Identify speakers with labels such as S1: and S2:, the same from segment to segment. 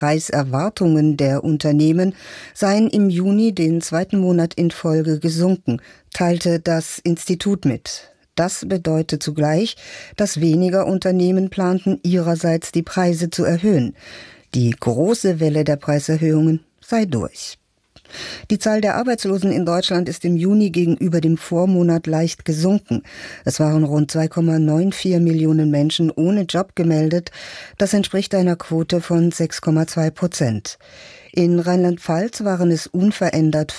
S1: Preiserwartungen der Unternehmen seien im Juni den zweiten Monat in Folge gesunken, teilte das Institut mit. Das bedeutet zugleich, dass weniger Unternehmen planten, ihrerseits die Preise zu erhöhen. Die große Welle der Preiserhöhungen sei durch. Die Zahl der Arbeitslosen in Deutschland ist im Juni gegenüber dem Vormonat leicht gesunken. Es waren rund 2,94 Millionen Menschen ohne Job gemeldet. Das entspricht einer Quote von 6,2%. In Rheinland-Pfalz waren es unverändert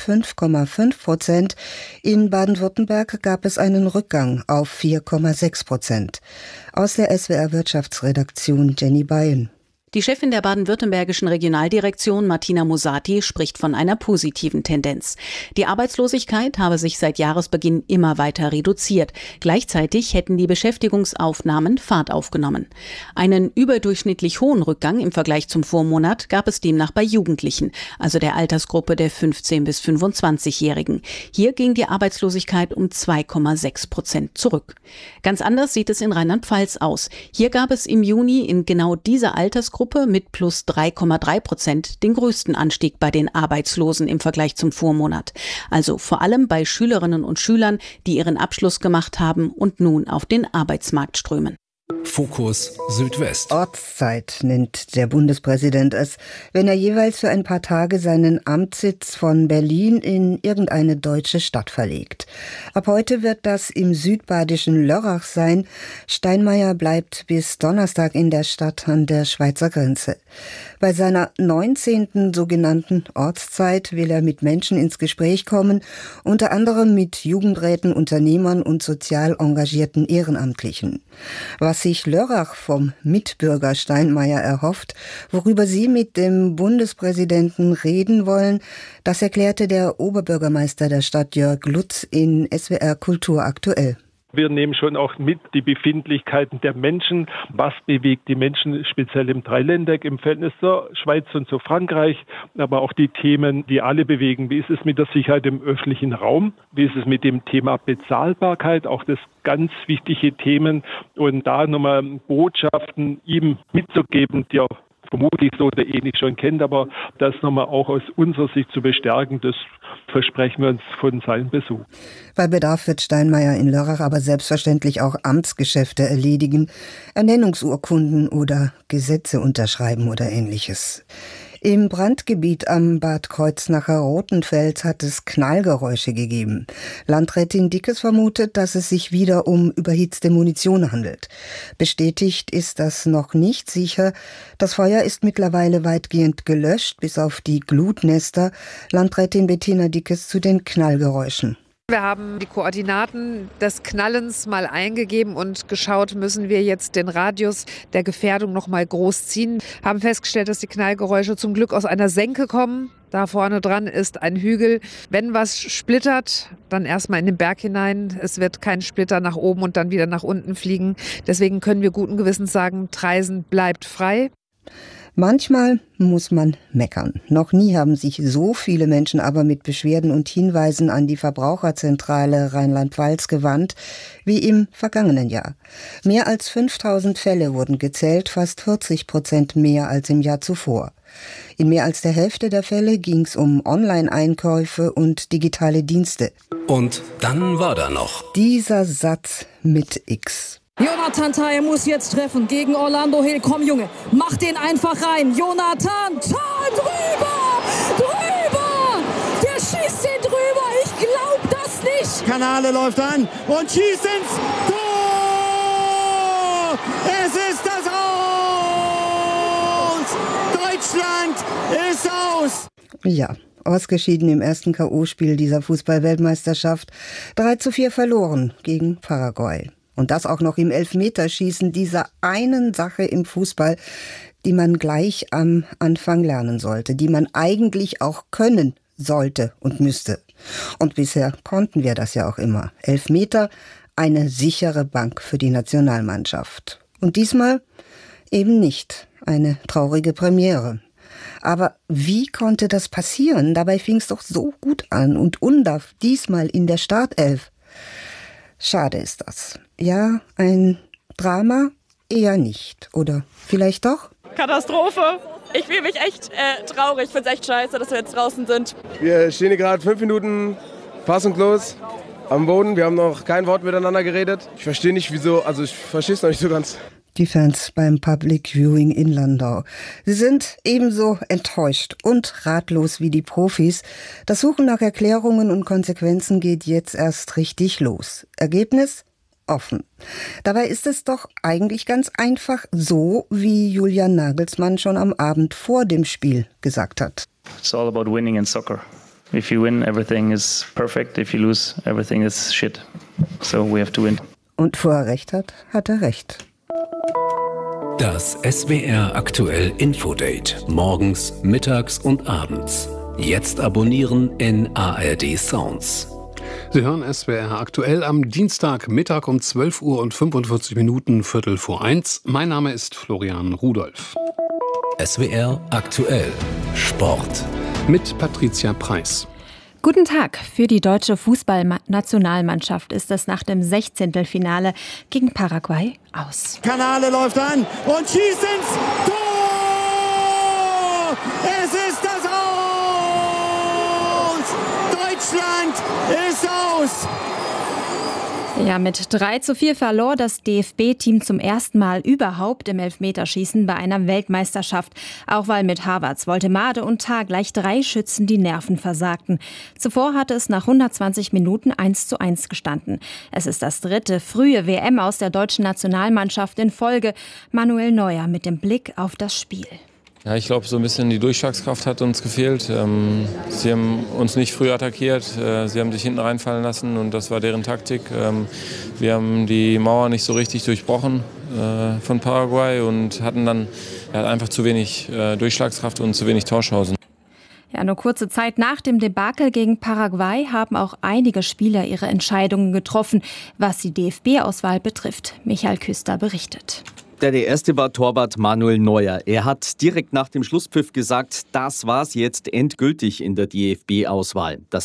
S1: 5,5%. In Baden-Württemberg gab es einen Rückgang auf 4,6%. Aus der SWR-Wirtschaftsredaktion Jenny Bayen.
S2: Die Chefin der baden-württembergischen Regionaldirektion, Martina Musati, spricht von einer positiven Tendenz. Die Arbeitslosigkeit habe sich seit Jahresbeginn immer weiter reduziert. Gleichzeitig hätten die Beschäftigungsaufnahmen Fahrt aufgenommen. Einen überdurchschnittlich hohen Rückgang im Vergleich zum Vormonat gab es demnach bei Jugendlichen, also der Altersgruppe der 15- bis 25-Jährigen. Hier ging die Arbeitslosigkeit um 2,6% zurück. Ganz anders sieht es in Rheinland-Pfalz aus. Hier gab es im Juni in genau dieser Altersgruppe mit plus 3,3% den größten Anstieg bei den Arbeitslosen im Vergleich zum Vormonat. Also vor allem bei Schülerinnen und Schülern, die ihren Abschluss gemacht haben und nun auf den Arbeitsmarkt strömen.
S3: Fokus Südwest.
S1: Ortszeit nennt der Bundespräsident es, wenn er jeweils für ein paar Tage seinen Amtssitz von Berlin in irgendeine deutsche Stadt verlegt. Ab heute wird das im südbadischen Lörrach sein. Steinmeier bleibt bis Donnerstag in der Stadt an der Schweizer Grenze. Bei seiner 19. sogenannten Ortszeit will er mit Menschen ins Gespräch kommen, unter anderem mit Jugendräten, Unternehmern und sozial engagierten Ehrenamtlichen. Was sich Lörrach vom Mitbürger Steinmeier erhofft, worüber sie mit dem Bundespräsidenten reden wollen, das erklärte der Oberbürgermeister der Stadt Jörg Lutz in SWR Kultur aktuell.
S4: Wir nehmen schon auch mit die Befindlichkeiten der Menschen. Was bewegt die Menschen speziell im Dreiländereck im Verhältnis zur Schweiz und zu Frankreich? Aber auch die Themen, die alle bewegen. Wie ist es mit der Sicherheit im öffentlichen Raum? Wie ist es mit dem Thema Bezahlbarkeit? Auch das ganz wichtige Themen. Und da nochmal Botschaften ihm mitzugeben, die auch vermutlich so oder ähnlich schon kennt, aber das nochmal auch aus unserer Sicht zu bestärken, das versprechen wir uns von seinem Besuch.
S1: Bei Bedarf wird Steinmeier in Lörrach aber selbstverständlich auch Amtsgeschäfte erledigen, Ernennungsurkunden oder Gesetze unterschreiben oder Ähnliches. Im Brandgebiet am Bad Kreuznacher Rotenfels hat es Knallgeräusche gegeben. Landrätin Dickes vermutet, dass es sich wieder um überhitzte Munition handelt. Bestätigt ist das noch nicht sicher. Das Feuer ist mittlerweile weitgehend gelöscht, bis auf die Glutnester. Landrätin Bettina Dickes zu den Knallgeräuschen.
S5: Wir haben die Koordinaten des Knallens mal eingegeben und geschaut, müssen wir jetzt den Radius der Gefährdung noch mal groß ziehen. Haben festgestellt, dass die Knallgeräusche zum Glück aus einer Senke kommen. Da vorne dran ist ein Hügel. Wenn was splittert, dann erstmal in den Berg hinein. Es wird kein Splitter nach oben und dann wieder nach unten fliegen. Deswegen können wir guten Gewissens sagen, Traisen bleibt frei.
S1: Manchmal muss man meckern. Noch nie haben sich so viele Menschen aber mit Beschwerden und Hinweisen an die Verbraucherzentrale Rheinland-Pfalz gewandt wie im vergangenen Jahr. Mehr als 5000 Fälle wurden gezählt, fast 40% mehr als im Jahr zuvor. In mehr als der Hälfte der Fälle ging es um Online-Einkäufe und digitale Dienste.
S3: Und dann war da noch
S1: dieser Satz mit X.
S6: Jonathan Tah muss jetzt treffen gegen Orlando Hill. Komm, Junge, mach den einfach rein. Jonathan Tah drüber! Der schießt den drüber. Ich glaub das nicht.
S7: Kanale läuft an und schießt ins Tor! Es ist das Aus! Deutschland ist aus!
S1: Ja. Ausgeschieden im ersten K.O.-Spiel dieser Fußball-Weltmeisterschaft. 3:4 verloren gegen Paraguay. Und das auch noch im Elfmeterschießen, dieser einen Sache im Fußball, die man gleich am Anfang lernen sollte, die man eigentlich auch können sollte und müsste. Und bisher konnten wir das ja auch immer. Elfmeter, eine sichere Bank für die Nationalmannschaft. Und diesmal eben nicht. Eine traurige Premiere. Aber wie konnte das passieren? Dabei fing es doch so gut an und Undav diesmal in der Startelf. Schade ist das. Ja, ein Drama eher nicht. Oder vielleicht doch?
S8: Katastrophe. Ich fühle mich echt traurig. Ich finde es echt scheiße, dass wir jetzt draußen sind.
S9: Wir stehen hier gerade 5 Minuten fassungslos am Boden. Wir haben noch kein Wort miteinander geredet. Ich verstehe nicht, wieso. Also ich verstehe es noch nicht so ganz.
S1: Die Fans beim Public Viewing in Landau. Sie sind ebenso enttäuscht und ratlos wie die Profis. Das Suchen nach Erklärungen und Konsequenzen geht jetzt erst richtig los. Ergebnis? Offen. Dabei ist es doch eigentlich ganz einfach, so wie Julian Nagelsmann schon am Abend vor dem Spiel gesagt hat.
S10: It's all about winning in soccer. If you win, everything is perfect. If you lose, everything is shit. So we have to win.
S1: Und wo er recht hat, hat er recht.
S3: Das SWR aktuell Infodate. Morgens, mittags und abends. Jetzt abonnieren in ARD Sounds.
S11: Sie hören SWR aktuell am Dienstagmittag um 12 Uhr und 45 Minuten, 1:15. Mein Name ist Florian Rudolph.
S3: SWR aktuell Sport.
S11: Mit Patricia Preis.
S12: Guten Tag. Für die deutsche Fußballnationalmannschaft ist es nach dem 16. Finale gegen Paraguay aus.
S7: Kanale läuft an und schießt ins Tor! Es ist das Aus! Deutschland ist aus!
S12: Ja, mit 3:4 verlor das DFB-Team zum ersten Mal überhaupt im Elfmeterschießen bei einer Weltmeisterschaft. Auch weil mit Havertz, Woltemade und Tah gleich 3 Schützen die Nerven versagten. Zuvor hatte es nach 120 Minuten 1:1 gestanden. Es ist das 3. frühe WM aus der deutschen Nationalmannschaft in Folge. Manuel Neuer mit dem Blick auf das Spiel.
S13: Ja, ich glaube, so ein bisschen die Durchschlagskraft hat uns gefehlt. Sie haben uns nicht früh attackiert, sie haben sich hinten reinfallen lassen und das war deren Taktik. Wir haben die Mauer nicht so richtig durchbrochen von Paraguay und hatten dann einfach zu wenig Durchschlagskraft und zu wenig Torchancen.
S12: Ja, nur kurze Zeit nach dem Debakel gegen Paraguay haben auch einige Spieler ihre Entscheidungen getroffen, was die DFB-Auswahl betrifft. Michael Küster berichtet.
S14: Der erste war Torwart Manuel Neuer. Er hat direkt nach dem Schlusspfiff gesagt, das war's jetzt endgültig in der DFB-Auswahl. Das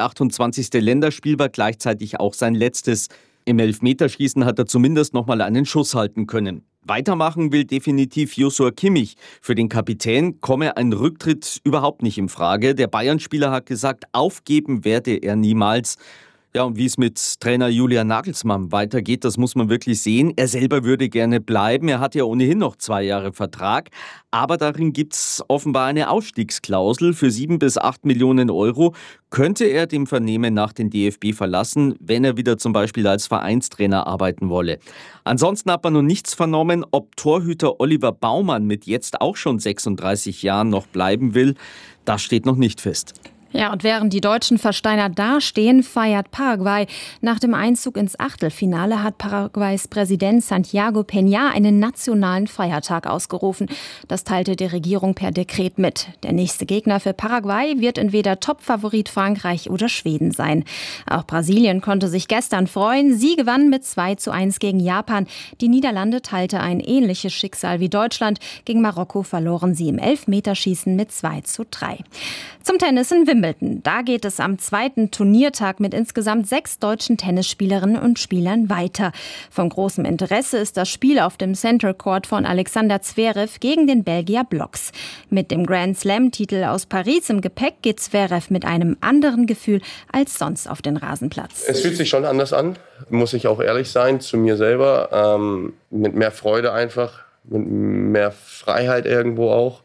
S14: 128. Länderspiel war gleichzeitig auch sein letztes. Im Elfmeterschießen hat er zumindest noch mal einen Schuss halten können. Weitermachen will definitiv Joshua Kimmich. Für den Kapitän komme ein Rücktritt überhaupt nicht in Frage. Der Bayern-Spieler hat gesagt, aufgeben werde er niemals. Ja, und wie es mit Trainer Julian Nagelsmann weitergeht, das muss man wirklich sehen. Er selber würde gerne bleiben. Er hat ja ohnehin noch 2 Jahre Vertrag. Aber darin gibt's offenbar eine Ausstiegsklausel. Für 7 bis 8 Millionen Euro könnte er dem Vernehmen nach den DFB verlassen, wenn er wieder zum Beispiel als Vereinstrainer arbeiten wolle. Ansonsten hat man noch nichts vernommen, ob Torhüter Oliver Baumann mit jetzt auch schon 36 Jahren noch bleiben will. Das steht noch nicht fest.
S12: Ja, und während die Deutschen versteinert dastehen, feiert Paraguay. Nach dem Einzug ins Achtelfinale hat Paraguays Präsident Santiago Peña einen nationalen Feiertag ausgerufen. Das teilte die Regierung per Dekret mit. Der nächste Gegner für Paraguay wird entweder Topfavorit Frankreich oder Schweden sein. Auch Brasilien konnte sich gestern freuen. Sie gewann mit 2:1 gegen Japan. Die Niederlande teilte ein ähnliches Schicksal wie Deutschland. Gegen Marokko verloren sie im Elfmeterschießen mit 2:3. Zum Tennis in Wimbledon. Da geht es am 2. Turniertag mit insgesamt 6 deutschen Tennisspielerinnen und Spielern weiter. Von großem Interesse ist das Spiel auf dem Center Court von Alexander Zverev gegen den Belgier Bloks. Mit dem Grand Slam-Titel aus Paris im Gepäck geht Zverev mit einem anderen Gefühl als sonst auf den Rasenplatz.
S9: Es fühlt sich schon anders an, muss ich auch ehrlich sein, zu mir selber. Mit mehr Freude einfach, mit mehr Freiheit irgendwo auch.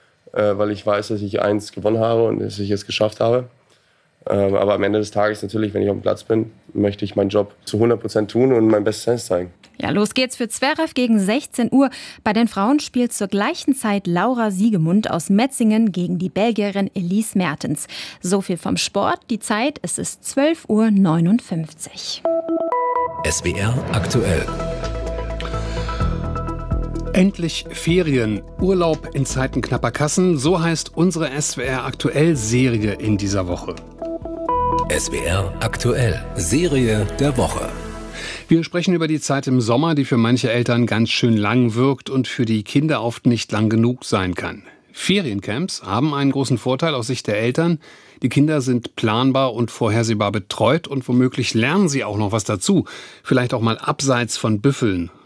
S9: Weil ich weiß, dass ich eins gewonnen habe und dass ich es geschafft habe. Aber am Ende des Tages natürlich, wenn ich auf dem Platz bin, möchte ich meinen Job zu 100% tun und mein Bestes zeigen.
S12: Ja, los geht's für Zverev gegen 16 Uhr. Bei den Frauen spielt zur gleichen Zeit Laura Siegemund aus Metzingen gegen die Belgierin Elise Mertens. So viel vom Sport. Die Zeit, es ist 12:59 Uhr.
S3: SWR aktuell.
S11: Endlich Ferien, Urlaub in Zeiten knapper Kassen, so heißt unsere SWR aktuell Serie in dieser Woche.
S3: SWR aktuell, Serie der Woche.
S11: Wir sprechen über die Zeit im Sommer, die für manche Eltern ganz schön lang wirkt und für die Kinder oft nicht lang genug sein kann. Feriencamps haben einen großen Vorteil aus Sicht der Eltern. Die Kinder sind planbar und vorhersehbar betreut und womöglich lernen sie auch noch was dazu. Vielleicht auch mal abseits von Büffeln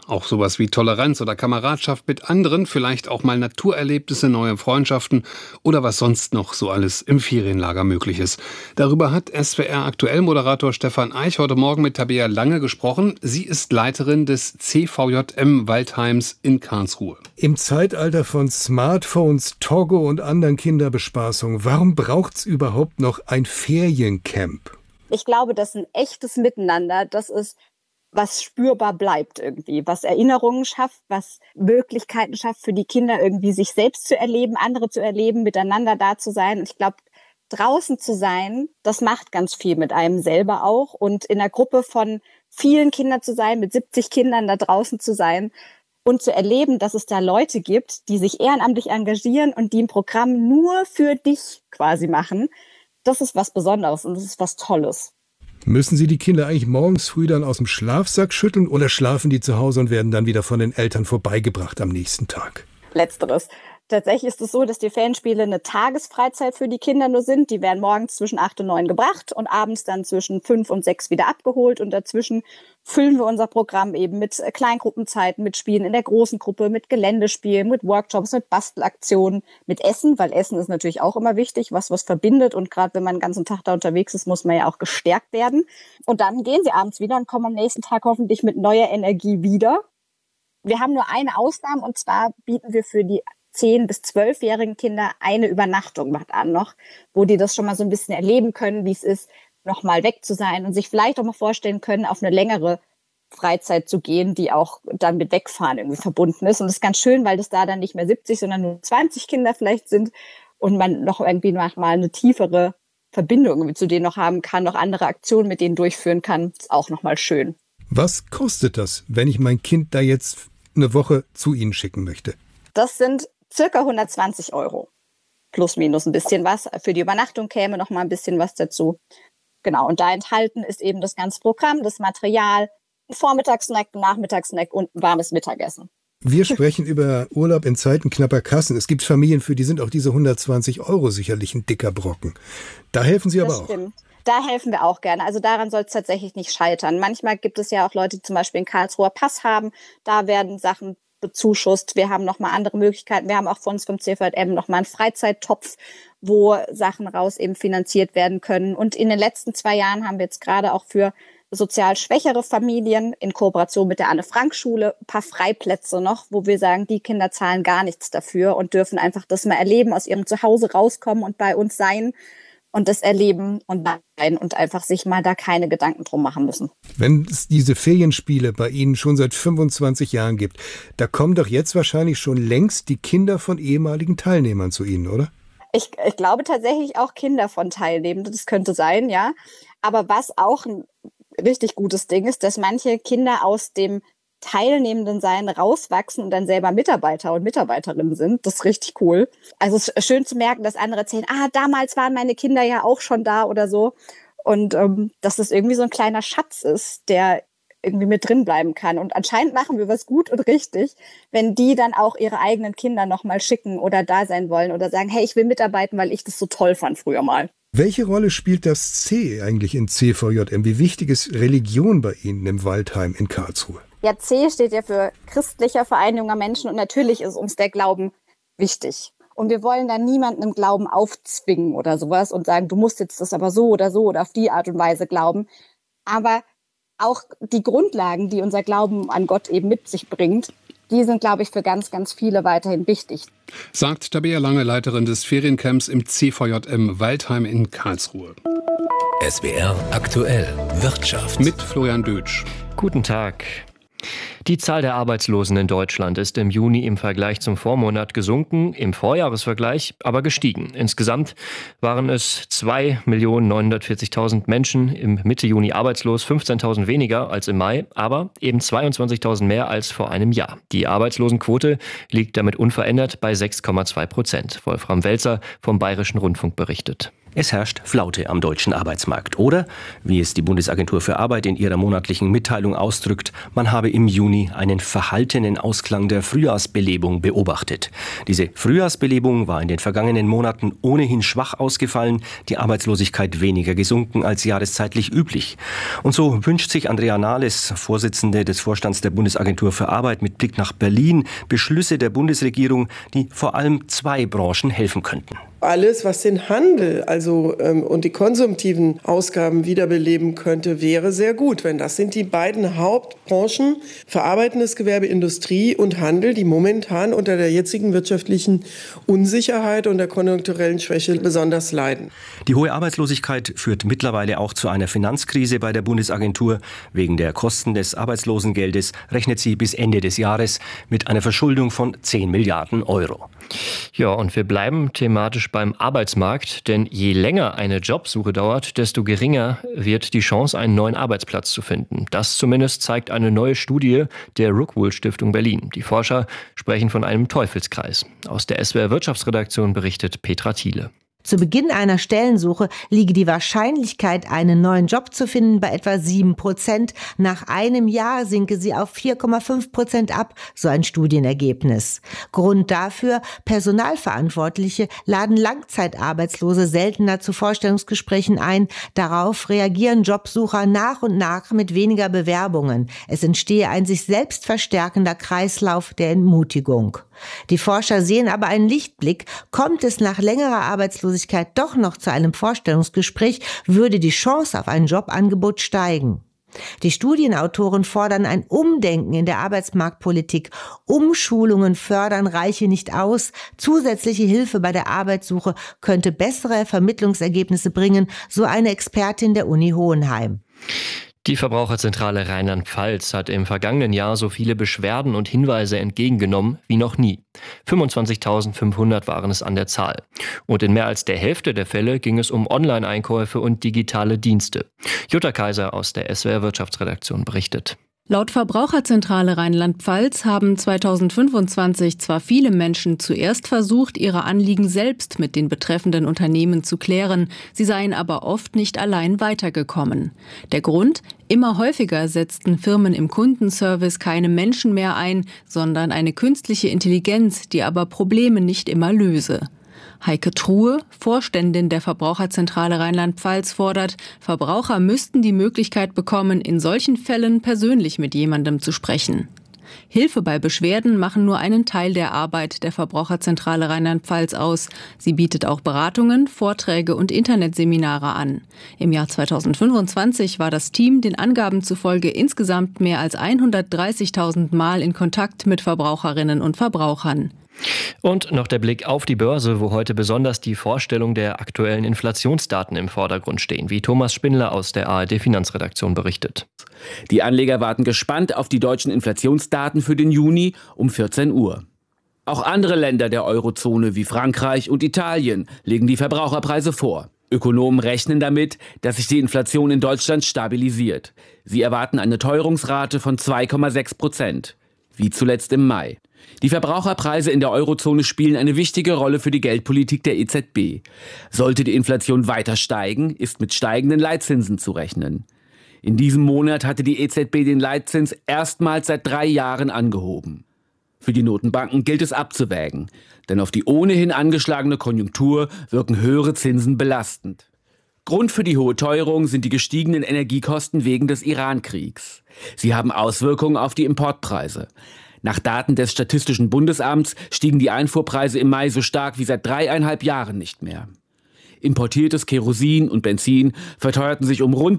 S11: Auch sowas wie Toleranz oder Kameradschaft mit anderen, vielleicht auch mal Naturerlebnisse, neue Freundschaften oder was sonst noch so alles im Ferienlager möglich ist. Darüber hat SWR-Aktuell-Moderator Stefan Eich heute Morgen mit Tabea Lange gesprochen. Sie ist Leiterin des CVJM Waldheims in Karlsruhe.
S15: Im Zeitalter von Smartphones, Togo und anderen Kinderbespaßungen, warum braucht's überhaupt noch ein Feriencamp?
S16: Ich glaube, das ist ein echtes Miteinander. Das ist, was spürbar bleibt irgendwie, was Erinnerungen schafft, was Möglichkeiten schafft für die Kinder irgendwie sich selbst zu erleben, andere zu erleben, miteinander da zu sein. Und ich glaube, draußen zu sein, das macht ganz viel mit einem selber auch. Und in einer Gruppe von vielen Kindern zu sein, mit 70 Kindern da draußen zu sein und zu erleben, dass es da Leute gibt, die sich ehrenamtlich engagieren und die ein Programm nur für dich quasi machen, das ist was Besonderes und das ist was Tolles.
S15: Müssen Sie die Kinder eigentlich morgens früh dann aus dem Schlafsack schütteln oder schlafen die zu Hause und werden dann wieder von den Eltern vorbeigebracht am nächsten Tag?
S16: Letzteres. Tatsächlich ist es so, dass die Ferienspiele eine Tagesfreizeit für die Kinder nur sind. Die werden morgens zwischen 8 und 9 gebracht und abends dann zwischen 5 und 6 wieder abgeholt. Und dazwischen füllen wir unser Programm eben mit Kleingruppenzeiten, mit Spielen in der großen Gruppe, mit Geländespielen, mit Workshops, mit Bastelaktionen, mit Essen, weil Essen ist natürlich auch immer wichtig, was verbindet. Und gerade wenn man den ganzen Tag da unterwegs ist, muss man ja auch gestärkt werden. Und dann gehen sie abends wieder und kommen am nächsten Tag hoffentlich mit neuer Energie wieder. Wir haben nur eine Ausnahme und zwar bieten wir für die 10- bis 12-jährigen Kinder eine Übernachtung macht an noch, wo die das schon mal so ein bisschen erleben können, wie es ist, noch mal weg zu sein und sich vielleicht auch mal vorstellen können, auf eine längere Freizeit zu gehen, die auch dann mit Wegfahren irgendwie verbunden ist. Und das ist ganz schön, weil das da dann nicht mehr 70, sondern nur 20 Kinder vielleicht sind und man noch irgendwie mal eine tiefere Verbindung zu denen noch haben kann, noch andere Aktionen mit denen durchführen kann. Das ist auch noch mal schön.
S15: Was kostet das, wenn ich mein Kind da jetzt eine Woche zu Ihnen schicken möchte?
S16: Das sind circa 120 €. Plus, minus ein bisschen was. Für die Übernachtung käme noch mal ein bisschen was dazu. Genau, und da enthalten ist eben das ganze Programm, das Material, ein Vormittagssnack, ein Nachmittagssnack und ein warmes Mittagessen.
S15: Wir sprechen über Urlaub in Zeiten knapper Kassen. Es gibt Familien, für die sind auch diese 120 € sicherlich ein dicker Brocken. Da helfen Sie aber auch. Das stimmt.
S16: Da helfen wir auch gerne. Also daran soll es tatsächlich nicht scheitern. Manchmal gibt es ja auch Leute, die zum Beispiel einen Karlsruher Pass haben. Da werden Sachen bezuschusst. Wir haben nochmal andere Möglichkeiten. Wir haben auch von uns vom CVJM nochmal einen Freizeittopf, wo Sachen raus eben finanziert werden können. Und in den letzten 2 Jahren haben wir jetzt gerade auch für sozial schwächere Familien in Kooperation mit der Anne-Frank-Schule ein paar Freiplätze noch, wo wir sagen, die Kinder zahlen gar nichts dafür und dürfen einfach das mal erleben, aus ihrem Zuhause rauskommen und bei uns sein und das erleben und sein und einfach sich mal da keine Gedanken drum machen müssen.
S15: Wenn es diese Ferienspiele bei Ihnen schon seit 25 Jahren gibt, da kommen doch jetzt wahrscheinlich schon längst die Kinder von ehemaligen Teilnehmern zu Ihnen, oder?
S16: Ich glaube tatsächlich auch Kinder von Teilnehmenden, das könnte sein, ja. Aber was auch ein richtig gutes Ding ist, dass manche Kinder aus dem teilnehmenden Sein rauswachsen und dann selber Mitarbeiter und Mitarbeiterinnen sind. Das ist richtig cool. Also es ist schön zu merken, dass andere erzählen, damals waren meine Kinder ja auch schon da oder so. Und dass das irgendwie so ein kleiner Schatz ist, der irgendwie mit drin bleiben kann. Und anscheinend machen wir was gut und richtig, wenn die dann auch ihre eigenen Kinder nochmal schicken oder da sein wollen oder sagen, hey, ich will mitarbeiten, weil ich das so toll fand früher mal.
S15: Welche Rolle spielt das C eigentlich in CVJM? Wie wichtig ist Religion bei Ihnen im Waldheim in Karlsruhe?
S16: Ja, C steht ja für christlicher Verein junger Menschen und natürlich ist uns der Glauben wichtig. Und wir wollen da niemanden im Glauben aufzwingen oder sowas und sagen, du musst jetzt das aber so oder auf die Art und Weise glauben. Aber auch die Grundlagen, die unser Glauben an Gott eben mit sich bringt, die sind, glaube ich, für ganz, ganz viele weiterhin wichtig.
S11: Sagt Tabea Lange, Leiterin des Feriencamps im CVJM Waldheim in Karlsruhe.
S3: SWR aktuell Wirtschaft
S11: mit Florian Dötsch.
S17: Guten Tag. Die Zahl der Arbeitslosen in Deutschland ist im Juni im Vergleich zum Vormonat gesunken, im Vorjahresvergleich aber gestiegen. Insgesamt waren es 2.940.000 Menschen im Mitte Juni arbeitslos, 15.000 weniger als im Mai, aber eben 22.000 mehr als vor einem Jahr. Die Arbeitslosenquote liegt damit unverändert bei 6,2%. Wolfram Welzer vom Bayerischen Rundfunk berichtet.
S18: Es herrscht Flaute am deutschen Arbeitsmarkt. Oder, wie es die Bundesagentur für Arbeit in ihrer monatlichen Mitteilung ausdrückt, man habe im Juni einen verhaltenen Ausklang der Frühjahrsbelebung beobachtet. Diese Frühjahrsbelebung war in den vergangenen Monaten ohnehin schwach ausgefallen, die Arbeitslosigkeit weniger gesunken als jahreszeitlich üblich. Und so wünscht sich Andrea Nahles, Vorsitzende des Vorstands der Bundesagentur für Arbeit, mit Blick nach Berlin Beschlüsse der Bundesregierung, die vor allem 2 Branchen helfen könnten.
S19: Alles, was den Handel und die konsumtiven Ausgaben wiederbeleben könnte, wäre sehr gut. Wenn das sind die beiden Hauptbranchen, verarbeitendes Gewerbe, Industrie und Handel, die momentan unter der jetzigen wirtschaftlichen Unsicherheit und der konjunkturellen Schwäche besonders leiden.
S18: Die hohe Arbeitslosigkeit führt mittlerweile auch zu einer Finanzkrise bei der Bundesagentur. Wegen der Kosten des Arbeitslosengeldes rechnet sie bis Ende des Jahres mit einer Verschuldung von 10 Milliarden Euro.
S17: Ja, und wir bleiben thematisch beim Arbeitsmarkt, denn je länger eine Jobsuche dauert, desto geringer wird die Chance, einen neuen Arbeitsplatz zu finden. Das zumindest zeigt eine neue Studie der Rockwool-Stiftung Berlin. Die Forscher sprechen von einem Teufelskreis. Aus der SWR Wirtschaftsredaktion berichtet Petra Thiele.
S20: Zu Beginn einer Stellensuche liege die Wahrscheinlichkeit, einen neuen Job zu finden, bei etwa 7%. Nach einem Jahr sinke sie auf 4,5% ab, so ein Studienergebnis. Grund dafür: Personalverantwortliche laden Langzeitarbeitslose seltener zu Vorstellungsgesprächen ein. Darauf reagieren Jobsucher nach und nach mit weniger Bewerbungen. Es entstehe ein sich selbst verstärkender Kreislauf der Entmutigung. Die Forscher sehen aber einen Lichtblick. Kommt es nach längerer Arbeitslosigkeit doch noch zu einem Vorstellungsgespräch, würde die Chance auf ein Jobangebot steigen. Die Studienautoren fordern ein Umdenken in der Arbeitsmarktpolitik. Umschulungen fördern Reiche nicht aus. Zusätzliche Hilfe bei der Arbeitssuche könnte bessere Vermittlungsergebnisse bringen, so eine Expertin der Uni Hohenheim.
S17: Die Verbraucherzentrale Rheinland-Pfalz hat im vergangenen Jahr so viele Beschwerden und Hinweise entgegengenommen wie noch nie. 25.500 waren es an der Zahl. Und in mehr als der Hälfte der Fälle ging es um Online-Einkäufe und digitale Dienste. Jutta Kaiser aus der SWR Wirtschaftsredaktion berichtet.
S2: Laut Verbraucherzentrale Rheinland-Pfalz haben 2025 zwar viele Menschen zuerst versucht, ihre Anliegen selbst mit den betreffenden Unternehmen zu klären, sie seien aber oft nicht allein weitergekommen. Der Grund? Immer häufiger setzten Firmen im Kundenservice keine Menschen mehr ein, sondern eine künstliche Intelligenz, die aber Probleme nicht immer löse. Heike Truhe, Vorständin der Verbraucherzentrale Rheinland-Pfalz, fordert, Verbraucher müssten die Möglichkeit bekommen, in solchen Fällen persönlich mit jemandem zu sprechen. Hilfe bei Beschwerden machen nur einen Teil der Arbeit der Verbraucherzentrale Rheinland-Pfalz aus. Sie bietet auch Beratungen, Vorträge und Internetseminare an. Im Jahr 2025 war das Team den Angaben zufolge insgesamt mehr als 130.000 Mal in Kontakt mit Verbraucherinnen und Verbrauchern.
S17: Und noch der Blick auf die Börse, wo heute besonders die Vorstellung der aktuellen Inflationsdaten im Vordergrund stehen, wie Thomas Spindler aus der ARD-Finanzredaktion berichtet.
S21: Die Anleger warten gespannt auf die deutschen Inflationsdaten für den Juni um 14 Uhr. Auch andere Länder der Eurozone wie Frankreich und Italien legen die Verbraucherpreise vor. Ökonomen rechnen damit, dass sich die Inflation in Deutschland stabilisiert. Sie erwarten eine Teuerungsrate von 2,6%, wie zuletzt im Mai. Die Verbraucherpreise in der Eurozone spielen eine wichtige Rolle für die Geldpolitik der EZB. Sollte die Inflation weiter steigen, ist mit steigenden Leitzinsen zu rechnen. In diesem Monat hatte die EZB den Leitzins erstmals seit 3 Jahren angehoben. Für die Notenbanken gilt es abzuwägen, denn auf die ohnehin angeschlagene Konjunktur wirken höhere Zinsen belastend. Grund für die hohe Teuerung sind die gestiegenen Energiekosten wegen des Iran-Kriegs. Sie haben Auswirkungen auf die Importpreise. Nach Daten des Statistischen Bundesamts stiegen die Einfuhrpreise im Mai so stark wie seit 3,5 Jahren nicht mehr. Importiertes Kerosin und Benzin verteuerten sich um rund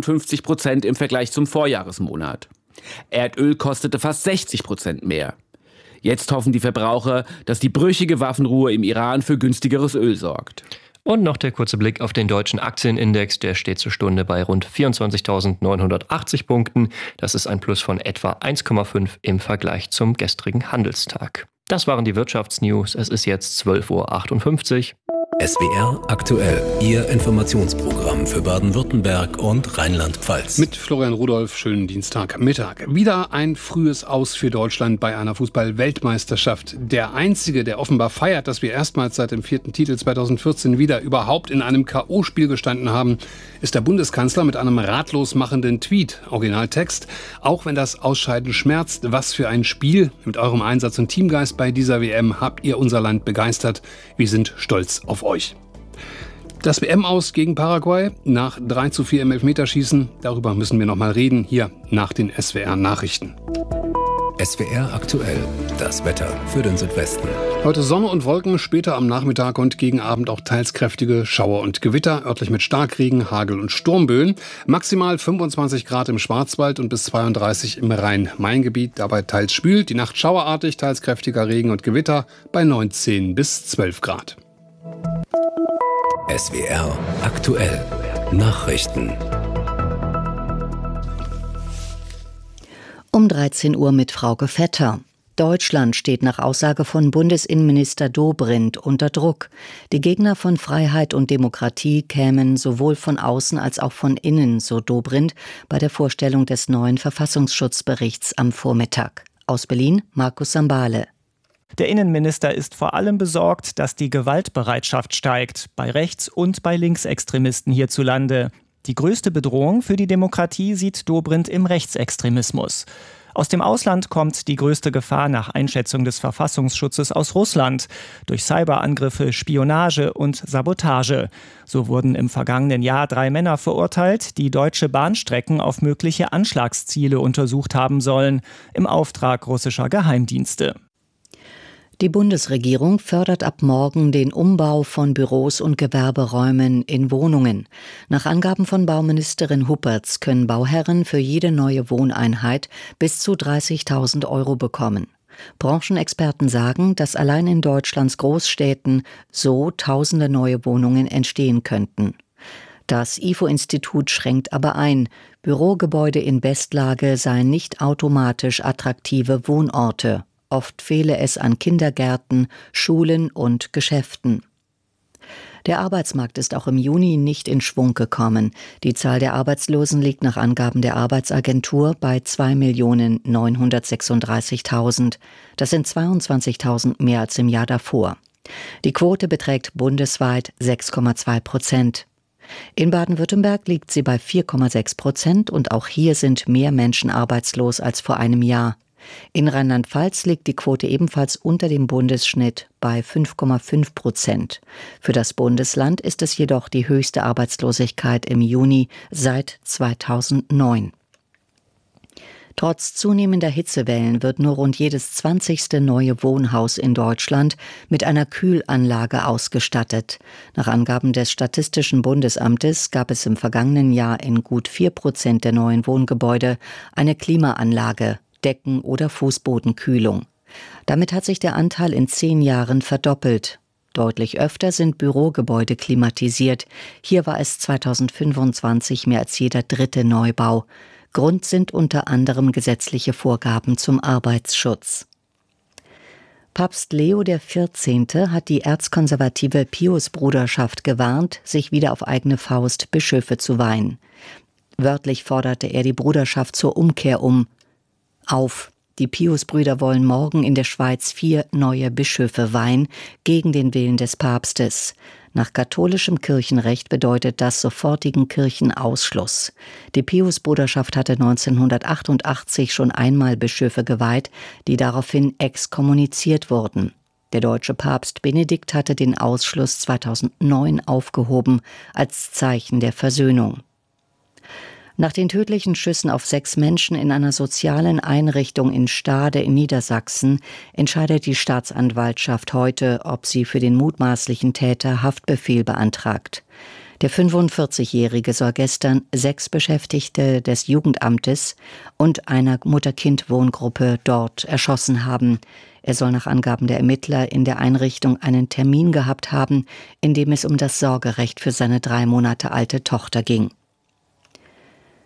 S21: 57% im Vergleich zum Vorjahresmonat. Erdöl kostete fast 60% mehr. Jetzt hoffen die Verbraucher, dass die brüchige Waffenruhe im Iran für günstigeres Öl sorgt.
S17: Und noch der kurze Blick auf den deutschen Aktienindex. Der steht zur Stunde bei rund 24.980 Punkten. Das ist ein Plus von etwa 1,5 im Vergleich zum gestrigen Handelstag. Das waren die Wirtschaftsnews. Es ist jetzt 12.58 Uhr.
S3: SWR aktuell, Ihr Informationsprogramm für Baden-Württemberg und Rheinland-Pfalz.
S11: Mit Florian Rudolph, schönen Dienstagmittag. Wieder ein frühes Aus für Deutschland bei einer Fußball-Weltmeisterschaft. Der einzige, der offenbar feiert, dass wir erstmals seit dem 4. Titel 2014 wieder überhaupt in einem K.O.-Spiel gestanden haben, ist der Bundeskanzler mit einem ratlos machenden Tweet. Originaltext: Auch wenn das Ausscheiden schmerzt, was für ein Spiel. Mit eurem Einsatz und Teamgeist bei dieser WM habt ihr unser Land begeistert. Wir sind stolz auf euch. Das WM-Aus gegen Paraguay nach 3:4 im Elfmeterschießen, darüber müssen wir noch mal reden, hier nach den SWR-Nachrichten.
S3: SWR aktuell, das Wetter für den Südwesten.
S11: Heute Sonne und Wolken, später am Nachmittag und gegen Abend auch teils kräftige Schauer und Gewitter, örtlich mit Starkregen, Hagel und Sturmböen. Maximal 25 Grad im Schwarzwald und bis 32 im Rhein-Main-Gebiet, dabei teils schwül, die Nacht schauerartig, teils kräftiger Regen und Gewitter bei 19 bis 12 Grad.
S3: SWR aktuell, Nachrichten.
S4: Um 13 Uhr mit Frauke Vetter. Deutschland steht nach Aussage von Bundesinnenminister Dobrindt unter Druck. Die Gegner von Freiheit und Demokratie kämen sowohl von außen als auch von innen, so Dobrindt bei der Vorstellung des neuen Verfassungsschutzberichts am Vormittag. Aus Berlin, Markus Sambale.
S22: Der Innenminister ist vor allem besorgt, dass die Gewaltbereitschaft steigt, bei Rechts- und bei Linksextremisten hierzulande. Die größte Bedrohung für die Demokratie sieht Dobrindt im Rechtsextremismus. Aus dem Ausland kommt die größte Gefahr nach Einschätzung des Verfassungsschutzes aus Russland, durch Cyberangriffe, Spionage und Sabotage. So wurden im vergangenen Jahr 3 Männer verurteilt, die deutsche Bahnstrecken auf mögliche Anschlagsziele untersucht haben sollen, im Auftrag russischer Geheimdienste.
S4: Die Bundesregierung fördert ab morgen den Umbau von Büros und Gewerberäumen in Wohnungen. Nach Angaben von Bauministerin Huppertz können Bauherren für jede neue Wohneinheit bis zu 30.000 € bekommen. Branchenexperten sagen, dass allein in Deutschlands Großstädten so tausende neue Wohnungen entstehen könnten. Das IFO-Institut schränkt aber ein. Bürogebäude in Bestlage seien nicht automatisch attraktive Wohnorte. Oft fehle es an Kindergärten, Schulen und Geschäften. Der Arbeitsmarkt ist auch im Juni nicht in Schwung gekommen. Die Zahl der Arbeitslosen liegt nach Angaben der Arbeitsagentur bei 2.936.000. Das sind 22.000 mehr als im Jahr davor. Die Quote beträgt bundesweit 6,2%. In Baden-Württemberg liegt sie bei 4,6% und auch hier sind mehr Menschen arbeitslos als vor einem Jahr. In Rheinland-Pfalz liegt die Quote ebenfalls unter dem Bundesschnitt bei 5,5%. Für das Bundesland ist es jedoch die höchste Arbeitslosigkeit im Juni seit 2009. Trotz zunehmender Hitzewellen wird nur rund jedes 20. neue Wohnhaus in Deutschland mit einer Kühlanlage ausgestattet. Nach Angaben des Statistischen Bundesamtes gab es im vergangenen Jahr in gut 4% der neuen Wohngebäude eine Klimaanlage, Decken- oder Fußbodenkühlung. Damit hat sich der Anteil in 10 Jahren verdoppelt. Deutlich öfter sind Bürogebäude klimatisiert. Hier war es 2025 mehr als jeder 3. Neubau. Grund sind unter anderem gesetzliche Vorgaben zum Arbeitsschutz. Papst Leo XIV. Hat die erzkonservative Piusbruderschaft gewarnt, sich wieder auf eigene Faust Bischöfe zu weihen. Wörtlich forderte er die Bruderschaft zur Umkehr auf. Die Piusbrüder wollen morgen in der Schweiz 4 neue Bischöfe weihen, gegen den Willen des Papstes. Nach katholischem Kirchenrecht bedeutet das sofortigen Kirchenausschluss. Die Piusbruderschaft hatte 1988 schon einmal Bischöfe geweiht, die daraufhin exkommuniziert wurden. Der deutsche Papst Benedikt hatte den Ausschluss 2009 aufgehoben, als Zeichen der Versöhnung. Nach den tödlichen Schüssen auf 6 Menschen in einer sozialen Einrichtung in Stade in Niedersachsen entscheidet die Staatsanwaltschaft heute, ob sie für den mutmaßlichen Täter Haftbefehl beantragt. Der 45-Jährige soll gestern 6 Beschäftigte des Jugendamtes und einer Mutter-Kind-Wohngruppe dort erschossen haben. Er soll nach Angaben der Ermittler in der Einrichtung einen Termin gehabt haben, in dem es um das Sorgerecht für seine 3 Monate alte Tochter ging.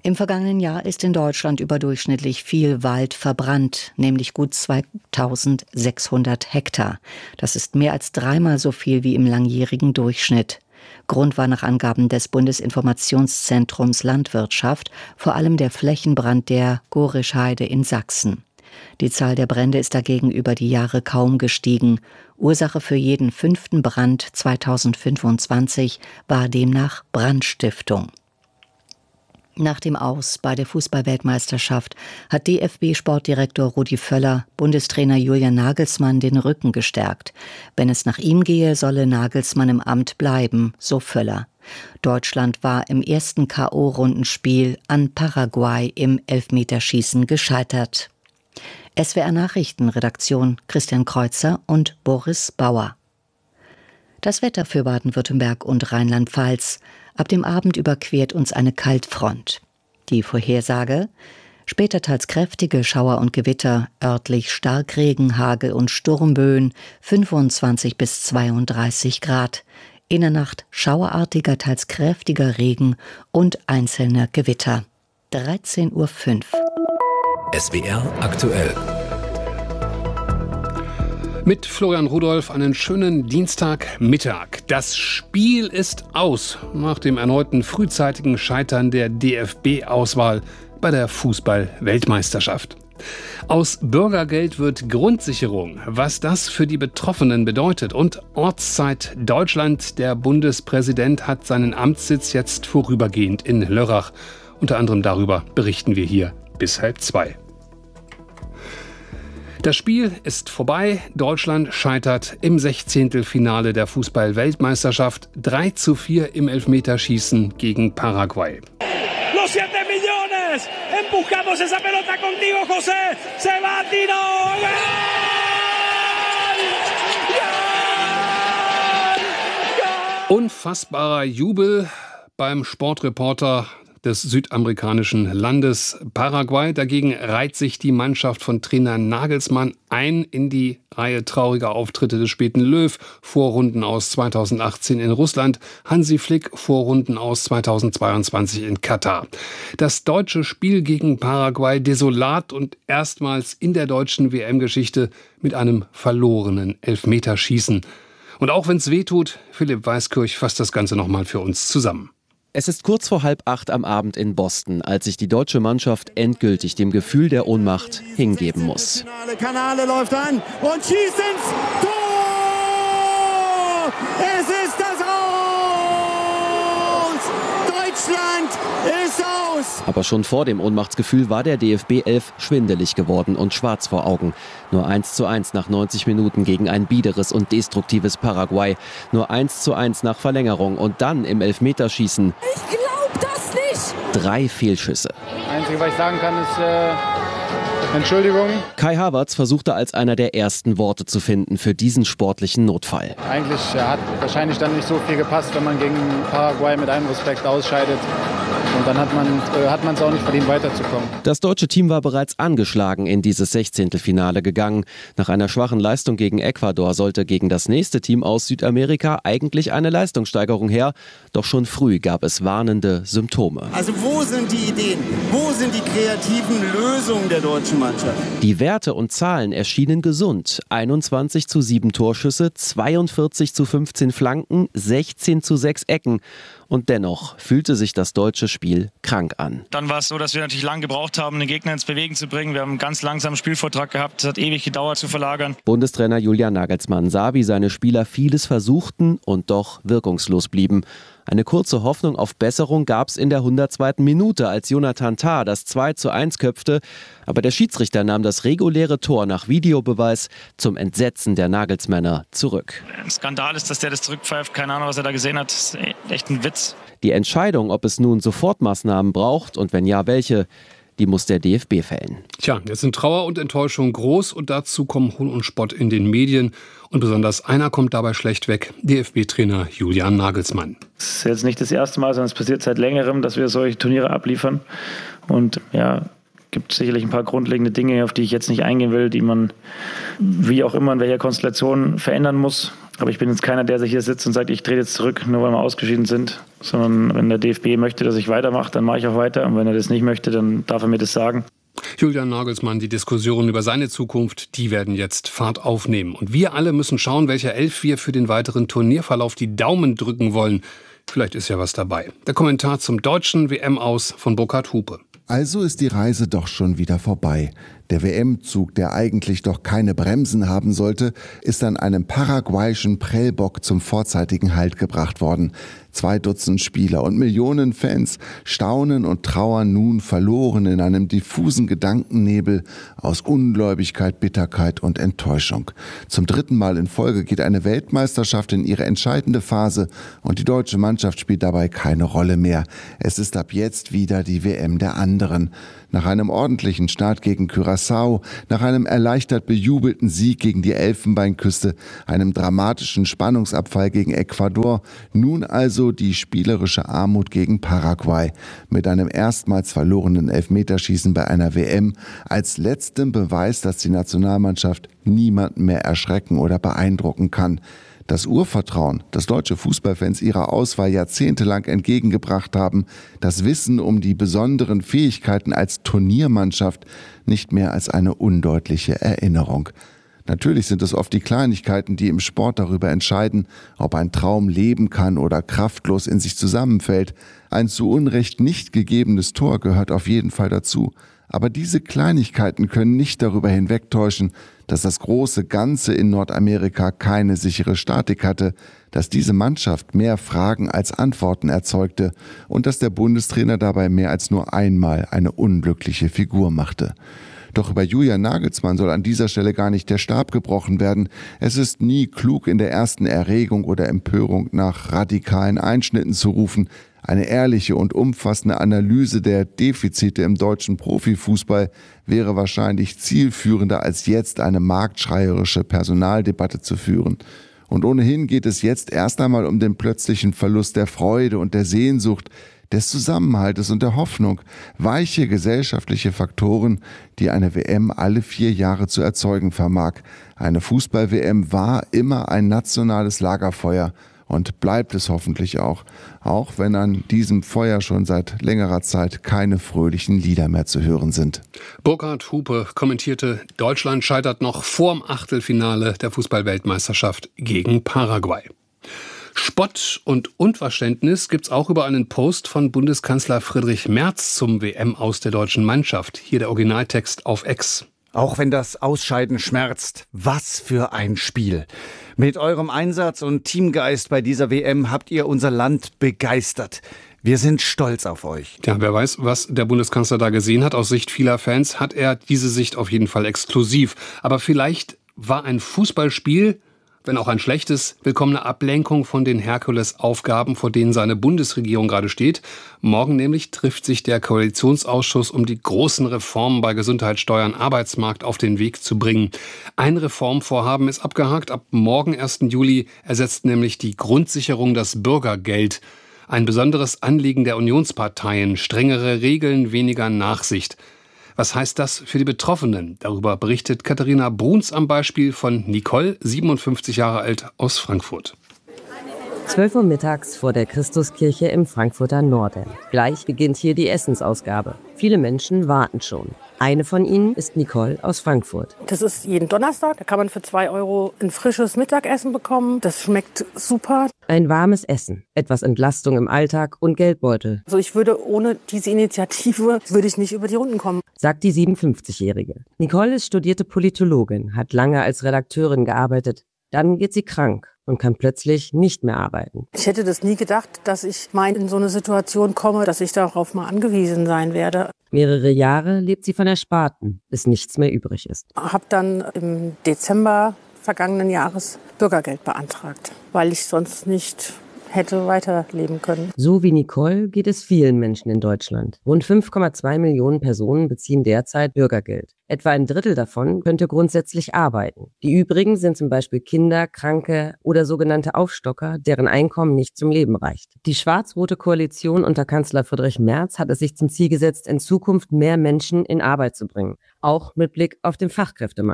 S4: Im vergangenen Jahr ist in Deutschland überdurchschnittlich viel Wald verbrannt, nämlich gut 2600 Hektar. Das ist mehr als 3-mal so viel wie im langjährigen Durchschnitt. Grund war nach Angaben des Bundesinformationszentrums Landwirtschaft vor allem der Flächenbrand der Gorischheide in Sachsen. Die Zahl der Brände ist dagegen über die Jahre kaum gestiegen. Ursache für jeden 5. Brand 2025 war demnach Brandstiftung. Nach dem Aus bei der Fußball-Weltmeisterschaft hat DFB-Sportdirektor Rudi Völler Bundestrainer Julian Nagelsmann den Rücken gestärkt. Wenn es nach ihm gehe, solle Nagelsmann im Amt bleiben, so Völler. Deutschland war im ersten K.O.-Rundenspiel an Paraguay im Elfmeterschießen gescheitert. SWR Nachrichtenredaktion Christian Kreuzer und Boris Bauer. Das Wetter für Baden-Württemberg und Rheinland-Pfalz. Ab dem Abend überquert uns eine Kaltfront. Die Vorhersage: später teils kräftige Schauer und Gewitter, örtlich Starkregen, Hagel und Sturmböen, 25 bis 32 Grad. In der Nacht schauerartiger, teils kräftiger Regen und einzelne Gewitter. 13:05 Uhr.
S3: SWR aktuell.
S11: Mit Florian Rudolph einen schönen Dienstagmittag. Das Spiel ist aus nach dem erneuten frühzeitigen Scheitern der DFB-Auswahl bei der Fußball-Weltmeisterschaft. Aus Bürgergeld wird Grundsicherung. Was das für die Betroffenen bedeutet. Und Ortszeit Deutschland. Der Bundespräsident hat seinen Amtssitz jetzt vorübergehend in Lörrach. Unter anderem darüber berichten wir hier bis 1:30. Das Spiel ist vorbei. Deutschland scheitert im 16. der Fußball-Weltmeisterschaft 3:4 im Elfmeterschießen gegen Paraguay.
S7: Los 7 millones. Empujamos esa pelota contigo, José. Se va, Tino.
S11: Unfassbarer Jubel beim Sportreporter des südamerikanischen Landes Paraguay. Dagegen reiht sich die Mannschaft von Trainer Nagelsmann ein in die Reihe trauriger Auftritte des späten Löw. Vorrunden aus 2018 in Russland, Hansi Flick Vorrunden aus 2022 in Katar. Das deutsche Spiel gegen Paraguay desolat und erstmals in der deutschen WM-Geschichte mit einem verlorenen Elfmeterschießen. Und auch wenn es weh tut, Philipp Weiskirch fasst das Ganze nochmal für uns zusammen.
S14: Es ist kurz vor 7:30 am Abend in Boston, als sich die deutsche Mannschaft endgültig dem Gefühl der Ohnmacht hingeben muss.
S7: Kanale läuft an und schießt ins Tor! Es ist das Aus! Deutschland ist aus!
S14: Aber schon vor dem Ohnmachtsgefühl war der DFB 11 schwindelig geworden und schwarz vor Augen. Nur 1:1 nach 90 Minuten gegen ein biederes und destruktives Paraguay. Nur 1:1 nach Verlängerung und dann im Elfmeterschießen.
S7: Ich glaub das nicht!
S14: 3 Fehlschüsse.
S5: Einzige, was ich sagen kann, ist Entschuldigung.
S14: Kai Havertz versuchte als einer der ersten Worte zu finden für diesen sportlichen Notfall.
S5: Eigentlich hat wahrscheinlich dann nicht so viel gepasst, wenn man gegen Paraguay mit allem Respekt ausscheidet. Und dann hat man es auch nicht verdient, weiterzukommen.
S14: Das deutsche Team war bereits angeschlagen in dieses 16. Finale gegangen. Nach einer schwachen Leistung gegen Ecuador sollte gegen das nächste Team aus Südamerika eigentlich eine Leistungssteigerung her. Doch schon früh gab es warnende Symptome.
S7: Also wo sind die Ideen? Wo sind die kreativen Lösungen der deutschen Mannschaft?
S14: Die Werte und Zahlen erschienen gesund. 21:7 Torschüsse, 42:15 Flanken, 16:6 Ecken. Und dennoch fühlte sich das deutsche Spiel krank an.
S6: Dann war es so, dass wir natürlich lange gebraucht haben, den Gegner ins Bewegen zu bringen. Wir haben einen ganz langsamen Spielvortrag gehabt. Es hat ewig gedauert zu verlagern.
S14: Bundestrainer Julian Nagelsmann sah, wie seine Spieler vieles versuchten und doch wirkungslos blieben. Eine kurze Hoffnung auf Besserung gab es in der 102. Minute, als Jonathan Tah das 2:1 köpfte. Aber der Schiedsrichter nahm das reguläre Tor nach Videobeweis zum Entsetzen der Nagelsmänner zurück.
S6: Ein Skandal ist, dass der das zurückpfeift. Keine Ahnung, was er da gesehen hat. Das ist echt ein Witz.
S14: Die Entscheidung, ob es nun Sofortmaßnahmen braucht und wenn ja, welche, die muss der DFB fällen.
S11: Tja, jetzt sind Trauer und Enttäuschung groß und dazu kommen Hohn und Spott in den Medien. Und besonders einer kommt dabei schlecht weg, DFB-Trainer Julian Nagelsmann.
S10: Es ist jetzt nicht das erste Mal, sondern es passiert seit längerem, dass wir solche Turniere abliefern. Und ja, gibt sicherlich ein paar grundlegende Dinge, auf die ich jetzt nicht eingehen will, die man wie auch immer in welcher Konstellation verändern muss.
S6: Aber ich bin jetzt keiner, der sich hier sitzt und sagt, ich trete jetzt zurück, nur weil wir ausgeschieden sind. Sondern wenn der DFB möchte, dass ich weitermache, dann mache ich auch weiter. Und wenn er das nicht möchte, dann darf er mir das sagen.
S11: Julian Nagelsmann, die Diskussionen über seine Zukunft, die werden jetzt Fahrt aufnehmen. Und wir alle müssen schauen, welcher Elf wir für den weiteren Turnierverlauf die Daumen drücken wollen. Vielleicht ist ja was dabei. Der Kommentar zum deutschen WM-Aus von Burkhard Hupe.
S1: Also ist die Reise doch schon wieder vorbei. Der WM-Zug, der eigentlich doch keine Bremsen haben sollte, ist an einem paraguayischen Prellbock zum vorzeitigen Halt gebracht worden. 2 Dutzend Spieler und Millionen Fans staunen und trauern nun verloren in einem diffusen Gedankennebel aus Ungläubigkeit, Bitterkeit und Enttäuschung. Zum 3. Mal in Folge geht eine Weltmeisterschaft in ihre entscheidende Phase und die deutsche Mannschaft spielt dabei keine Rolle mehr. Es ist ab jetzt wieder die WM der anderen. Nach einem ordentlichen Start gegen Curaçao, nach einem erleichtert bejubelten Sieg gegen die Elfenbeinküste, einem dramatischen Spannungsabfall gegen Ecuador, nun also die spielerische Armut gegen Paraguay. Mit einem erstmals verlorenen Elfmeterschießen bei einer WM als letztem Beweis, dass die Nationalmannschaft niemanden mehr erschrecken oder beeindrucken kann. Das Urvertrauen, das deutsche Fußballfans ihrer Auswahl jahrzehntelang entgegengebracht haben, das Wissen um die besonderen Fähigkeiten als Turniermannschaft, nicht mehr als eine undeutliche Erinnerung. Natürlich sind es oft die Kleinigkeiten, die im Sport darüber entscheiden, ob ein Traum leben kann oder kraftlos in sich zusammenfällt. Ein zu Unrecht nicht gegebenes Tor gehört auf jeden Fall dazu. Aber diese Kleinigkeiten können nicht darüber hinwegtäuschen, dass das große Ganze in Nordamerika keine sichere Statik hatte, dass diese Mannschaft mehr Fragen als Antworten erzeugte und dass der Bundestrainer dabei mehr als nur einmal eine unglückliche Figur machte. Doch über Julian Nagelsmann soll an dieser Stelle gar nicht der Stab gebrochen werden. Es ist nie klug, in der ersten Erregung oder Empörung nach radikalen Einschnitten zu rufen. Eine ehrliche und umfassende Analyse der Defizite im deutschen Profifußball wäre wahrscheinlich zielführender, als jetzt eine marktschreierische Personaldebatte zu führen. Und ohnehin geht es jetzt erst einmal um den plötzlichen Verlust der Freude und der Sehnsucht, des Zusammenhaltes und der Hoffnung, weiche gesellschaftliche Faktoren, die eine WM alle 4 Jahre zu erzeugen vermag. Eine Fußball-WM war immer ein nationales Lagerfeuer und bleibt es hoffentlich auch wenn an diesem Feuer schon seit längerer Zeit keine fröhlichen Lieder mehr zu hören sind.
S11: Burkhard Hupe kommentierte, Deutschland scheitert noch vorm Achtelfinale der Fußball-Weltmeisterschaft gegen Paraguay. Spott und Unverständnis gibt's auch über einen Post von Bundeskanzler Friedrich Merz zum WM-Aus der deutschen Mannschaft. Hier der Originaltext auf X.
S8: Auch wenn das Ausscheiden schmerzt, was für ein Spiel. Mit eurem Einsatz und Teamgeist bei dieser WM habt ihr unser Land begeistert. Wir sind stolz auf euch.
S11: Ja, wer weiß, was der Bundeskanzler da gesehen hat. Aus Sicht vieler Fans hat er diese Sicht auf jeden Fall exklusiv. Aber vielleicht war ein Fußballspiel, wenn auch ein schlechtes, willkommene Ablenkung von den Herkulesaufgaben, vor denen seine Bundesregierung gerade steht. Morgen nämlich trifft sich der Koalitionsausschuss, um die großen Reformen bei Gesundheit, Steuern, Arbeitsmarkt auf den Weg zu bringen. Ein Reformvorhaben ist abgehakt. Ab morgen, 1. Juli, ersetzt nämlich die Grundsicherung das Bürgergeld. Ein besonderes Anliegen der Unionsparteien. Strengere Regeln, weniger Nachsicht. Was heißt das für die Betroffenen? Darüber berichtet Katharina Bruns am Beispiel von Nicole, 57 Jahre alt, aus Frankfurt.
S23: 12 Uhr mittags vor der Christuskirche im Frankfurter Norden. Gleich beginnt hier die Essensausgabe. Viele Menschen warten schon. Eine von ihnen ist Nicole aus Frankfurt.
S24: Das ist jeden Donnerstag. Da kann man für 2 € ein frisches Mittagessen bekommen. Das schmeckt super.
S23: Ein warmes Essen, etwas Entlastung im Alltag und Geldbeutel.
S24: Also ich würde ohne diese Initiative, würde ich nicht über die Runden kommen.
S23: Sagt die 57-Jährige. Nicole ist studierte Politologin, hat lange als Redakteurin gearbeitet. Dann geht sie krank und kann plötzlich nicht mehr arbeiten.
S24: Ich hätte das nie gedacht, dass ich mal in so eine Situation komme, dass ich darauf mal angewiesen sein werde.
S23: Mehrere Jahre lebt sie von Ersparten, bis nichts mehr übrig ist.
S24: Ich habe dann im Dezember vergangenen Jahres Bürgergeld beantragt, weil ich sonst nicht hätte weiterleben können.
S23: So wie Nicole geht es vielen Menschen in Deutschland. Rund 5,2 Millionen Personen beziehen derzeit Bürgergeld. Etwa ein Drittel davon könnte grundsätzlich arbeiten. Die übrigen sind zum Beispiel Kinder, Kranke oder sogenannte Aufstocker, deren Einkommen nicht zum Leben reicht. Die schwarz-rote Koalition unter Kanzler Friedrich Merz hat es sich zum Ziel gesetzt, in Zukunft mehr Menschen in Arbeit zu bringen. Auch mit Blick auf den Fachkräftemangel.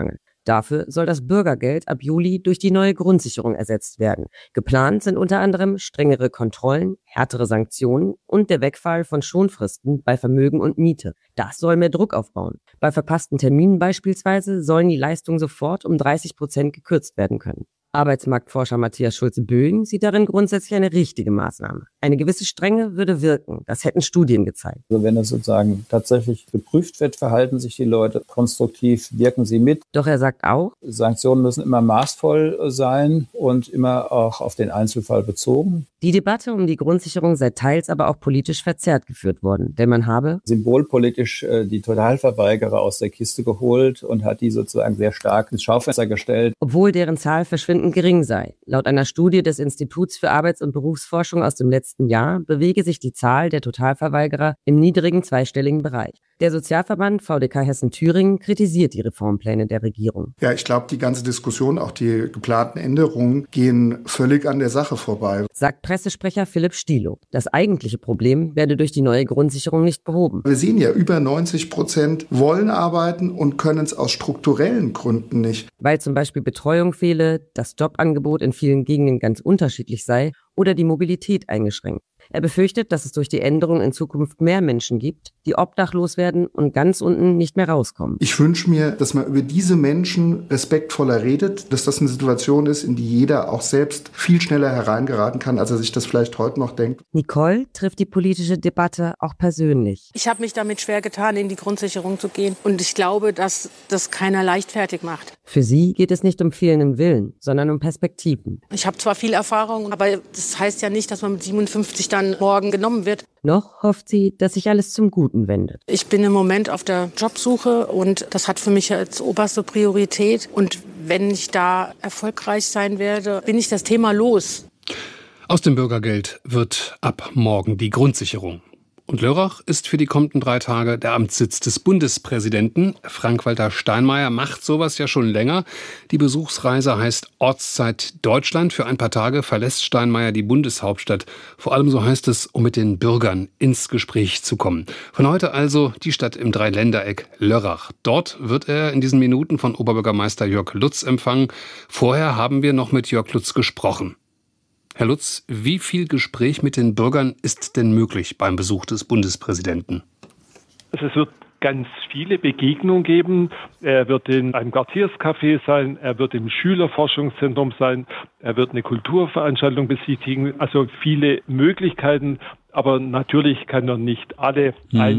S23: Dafür soll das Bürgergeld ab Juli durch die neue Grundsicherung ersetzt werden. Geplant sind unter anderem strengere Kontrollen, härtere Sanktionen und der Wegfall von Schonfristen bei Vermögen und Miete. Das soll mehr Druck aufbauen. Bei verpassten Terminen beispielsweise sollen die Leistungen sofort um 30% gekürzt werden können. Arbeitsmarktforscher Matthias Schulze-Böing sieht darin grundsätzlich eine richtige Maßnahme. Eine gewisse Strenge würde wirken. Das hätten Studien gezeigt.
S9: Also wenn es sozusagen tatsächlich geprüft wird, verhalten sich die Leute konstruktiv, wirken sie mit.
S23: Doch er sagt auch,
S9: Sanktionen müssen immer maßvoll sein und immer auch auf den Einzelfall bezogen.
S23: Die Debatte um die Grundsicherung sei teils aber auch politisch verzerrt geführt worden, denn man habe
S9: symbolpolitisch die Totalverweigerer aus der Kiste geholt und hat die sozusagen sehr stark ins Schaufenster gestellt.
S23: Obwohl deren Zahl verschwindend gering sei. Laut einer Studie des Instituts für Arbeits- und Berufsforschung aus dem letzten Jahr bewege sich die Zahl der Totalverweigerer im niedrigen zweistelligen Bereich. Der Sozialverband VDK Hessen-Thüringen kritisiert die Reformpläne der Regierung.
S12: Ja, ich glaube, die ganze Diskussion, auch die geplanten Änderungen, gehen völlig an der Sache vorbei.
S23: Sagt Pressesprecher Philipp Stielow. Das eigentliche Problem werde durch die neue Grundsicherung nicht behoben.
S12: Wir sehen ja, über 90% wollen arbeiten und können es aus strukturellen Gründen nicht.
S23: Weil zum Beispiel Betreuung fehle, das Jobangebot in vielen Gegenden ganz unterschiedlich sei oder die Mobilität eingeschränkt. Er befürchtet, dass es durch die Änderung in Zukunft mehr Menschen gibt, die obdachlos werden und ganz unten nicht mehr rauskommen.
S12: Ich wünsche mir, dass man über diese Menschen respektvoller redet, dass das eine Situation ist, in die jeder auch selbst viel schneller hereingeraten kann, als er sich das vielleicht heute noch denkt.
S23: Nicole trifft die politische Debatte auch persönlich.
S24: Ich habe mich damit schwer getan, in die Grundsicherung zu gehen. Und ich glaube, dass das keiner leichtfertig macht.
S23: Für sie geht es nicht um fehlenden Willen, sondern um Perspektiven.
S24: Ich habe zwar viel Erfahrung, aber das heißt ja nicht, dass man mit 57 dann morgen genommen wird.
S23: Noch hofft sie, dass sich alles zum Guten wendet.
S24: Ich bin im Moment auf der Jobsuche und das hat für mich als oberste Priorität. Und wenn ich da erfolgreich sein werde, bin ich das Thema los.
S11: Aus dem Bürgergeld wird ab morgen die Grundsicherung. Und Lörrach ist für die kommenden 3 Tage der Amtssitz des Bundespräsidenten. Frank-Walter Steinmeier macht sowas ja schon länger. Die Besuchsreise heißt Ortszeit Deutschland. Für ein paar Tage verlässt Steinmeier die Bundeshauptstadt. Vor allem, so heißt es, um mit den Bürgern ins Gespräch zu kommen. Von heute also die Stadt im Dreiländereck Lörrach. Dort wird er in diesen Minuten von Oberbürgermeister Jörg Lutz empfangen. Vorher haben wir noch mit Jörg Lutz gesprochen. Herr Lutz, wie viel Gespräch mit den Bürgern ist denn möglich beim Besuch des Bundespräsidenten?
S13: Also es wird ganz viele Begegnungen geben. Er wird in einem Quartierscafé sein, er wird im Schülerforschungszentrum sein, er wird eine Kulturveranstaltung besichtigen. Also viele Möglichkeiten, aber natürlich kann er nicht alle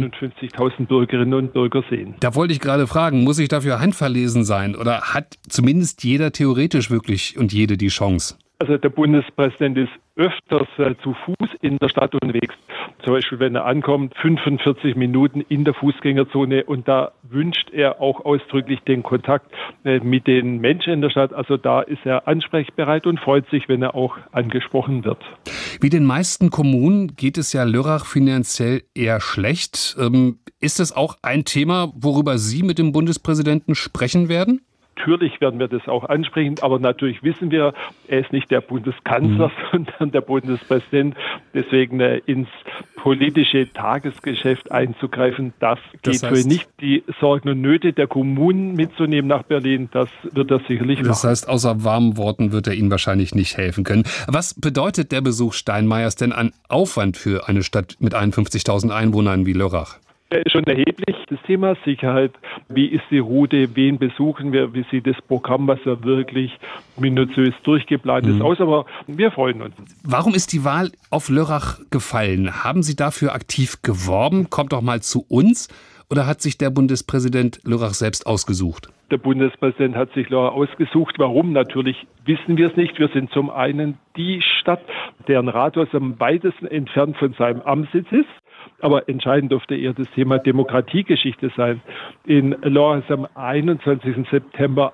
S13: 51.000 Bürgerinnen und Bürger sehen.
S11: Da wollte ich gerade fragen, muss ich dafür handverlesen sein oder hat zumindest jeder theoretisch wirklich und jede die Chance?
S13: Also der Bundespräsident ist öfters zu Fuß in der Stadt unterwegs. Zum Beispiel, wenn er ankommt, 45 Minuten in der Fußgängerzone. Und da wünscht er auch ausdrücklich den Kontakt mit den Menschen in der Stadt. Also da ist er ansprechbereit und freut sich, wenn er auch angesprochen wird.
S11: Wie den meisten Kommunen geht es ja Lörrach finanziell eher schlecht. Ist das auch ein Thema, worüber Sie mit dem Bundespräsidenten sprechen werden?
S13: Natürlich werden wir das auch ansprechen, aber natürlich wissen wir, er ist nicht der Bundeskanzler, sondern der Bundespräsident. Deswegen ins politische Tagesgeschäft einzugreifen, das geht für nicht. Die Sorgen und Nöte der Kommunen mitzunehmen nach Berlin, das wird er sicherlich machen.
S11: Das heißt, außer warmen Worten wird er Ihnen wahrscheinlich nicht helfen können. Was bedeutet der Besuch Steinmeiers denn an Aufwand für eine Stadt mit 51.000 Einwohnern wie Lörrach?
S13: Schon erheblich. Das Thema Sicherheit, wie ist die Route, wen besuchen wir, wie sieht das Programm, was ja wirklich minutiös durchgeplant ist, aus, aber wir freuen uns.
S11: Warum ist die Wahl auf Lörrach gefallen? Haben Sie dafür aktiv geworben? Kommt doch mal zu uns. Oder hat sich der Bundespräsident Lörrach selbst ausgesucht?
S13: Der Bundespräsident hat sich Lörrach ausgesucht. Warum? Natürlich wissen wir es nicht. Wir sind zum einen die Stadt, deren Rathaus am weitesten entfernt von seinem Amtssitz ist. Aber entscheidend dürfte eher das Thema Demokratiegeschichte sein. In Lörrach ist am 21. September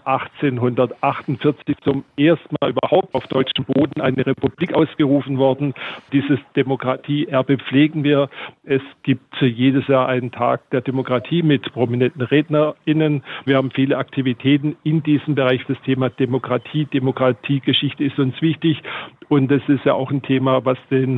S13: 1848 zum ersten Mal überhaupt auf deutschem Boden eine Republik ausgerufen worden. Dieses Demokratieerbe pflegen wir. Es gibt jedes Jahr einen Tag der Demokratie mit prominenten RednerInnen. Wir haben viele Aktivitäten in diesem Bereich. Das Thema Demokratie, Demokratiegeschichte ist uns wichtig. Und das ist ja auch ein Thema, was den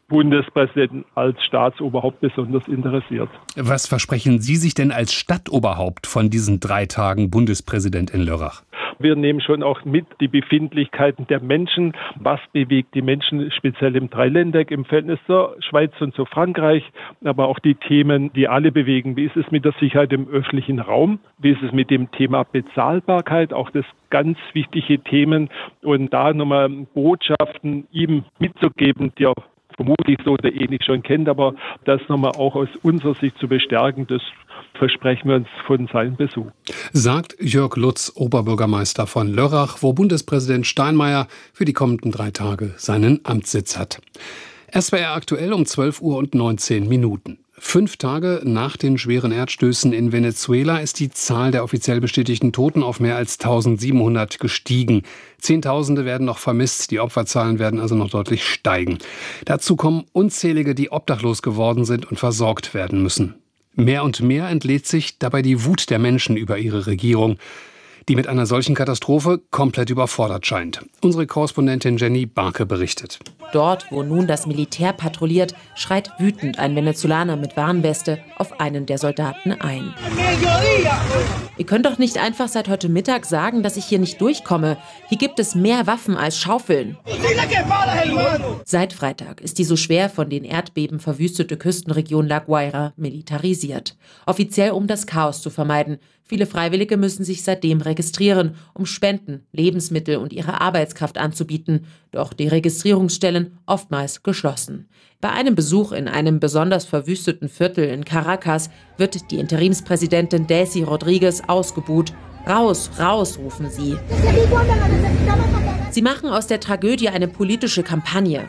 S13: Bundespräsidenten als Staatsoberhaupt besonders interessiert.
S11: Was versprechen Sie sich denn als Stadtoberhaupt von diesen 3 Tagen Bundespräsident in Lörrach?
S13: Wir nehmen schon auch mit die Befindlichkeiten der Menschen. Was bewegt die Menschen speziell im Dreiländereck im Verhältnis zur Schweiz und zu Frankreich? Aber auch die Themen, die alle bewegen. Wie ist es mit der Sicherheit im öffentlichen Raum? Wie ist es mit dem Thema Bezahlbarkeit? Auch das ganz wichtige Themen. Und da nochmal Botschaften ihm mitzugeben, die er vermutlich so oder ähnlich schon kennt. Aber das nochmal auch aus unserer Sicht zu bestärken, das versprechen wir uns von seinem Besuch.
S11: Sagt Jörg Lutz, Oberbürgermeister von Lörrach, wo Bundespräsident Steinmeier für die kommenden 3 Tage seinen Amtssitz hat. SWR aktuell um 12:19 Uhr. 5 Tage nach den schweren Erdstößen in Venezuela ist die Zahl der offiziell bestätigten Toten auf mehr als 1700 gestiegen. Zehntausende werden noch vermisst, die Opferzahlen werden also noch deutlich steigen. Dazu kommen unzählige, die obdachlos geworden sind und versorgt werden müssen. Mehr und mehr entlädt sich dabei die Wut der Menschen über ihre Regierung, die mit einer solchen Katastrophe komplett überfordert scheint. Unsere Korrespondentin Jenny Barke berichtet.
S15: Dort, wo nun das Militär patrouilliert, schreit wütend ein Venezolaner mit Warnweste auf einen der Soldaten ein. Ihr könnt doch nicht einfach seit heute Mittag sagen, dass ich hier nicht durchkomme. Hier gibt es mehr Waffen als Schaufeln. Seit Freitag ist die so schwer von den Erdbeben verwüstete Küstenregion La Guaira militarisiert. Offiziell, um das Chaos zu vermeiden. Viele Freiwillige müssen sich seitdem registrieren, um Spenden, Lebensmittel und ihre Arbeitskraft anzubieten. Doch die Registrierungsstellen oftmals geschlossen. Bei einem Besuch in einem besonders verwüsteten Viertel in Caracas wird die Interimspräsidentin Delcy Rodriguez ausgebuht. Raus, raus, rufen sie. Sie machen aus der Tragödie eine politische Kampagne.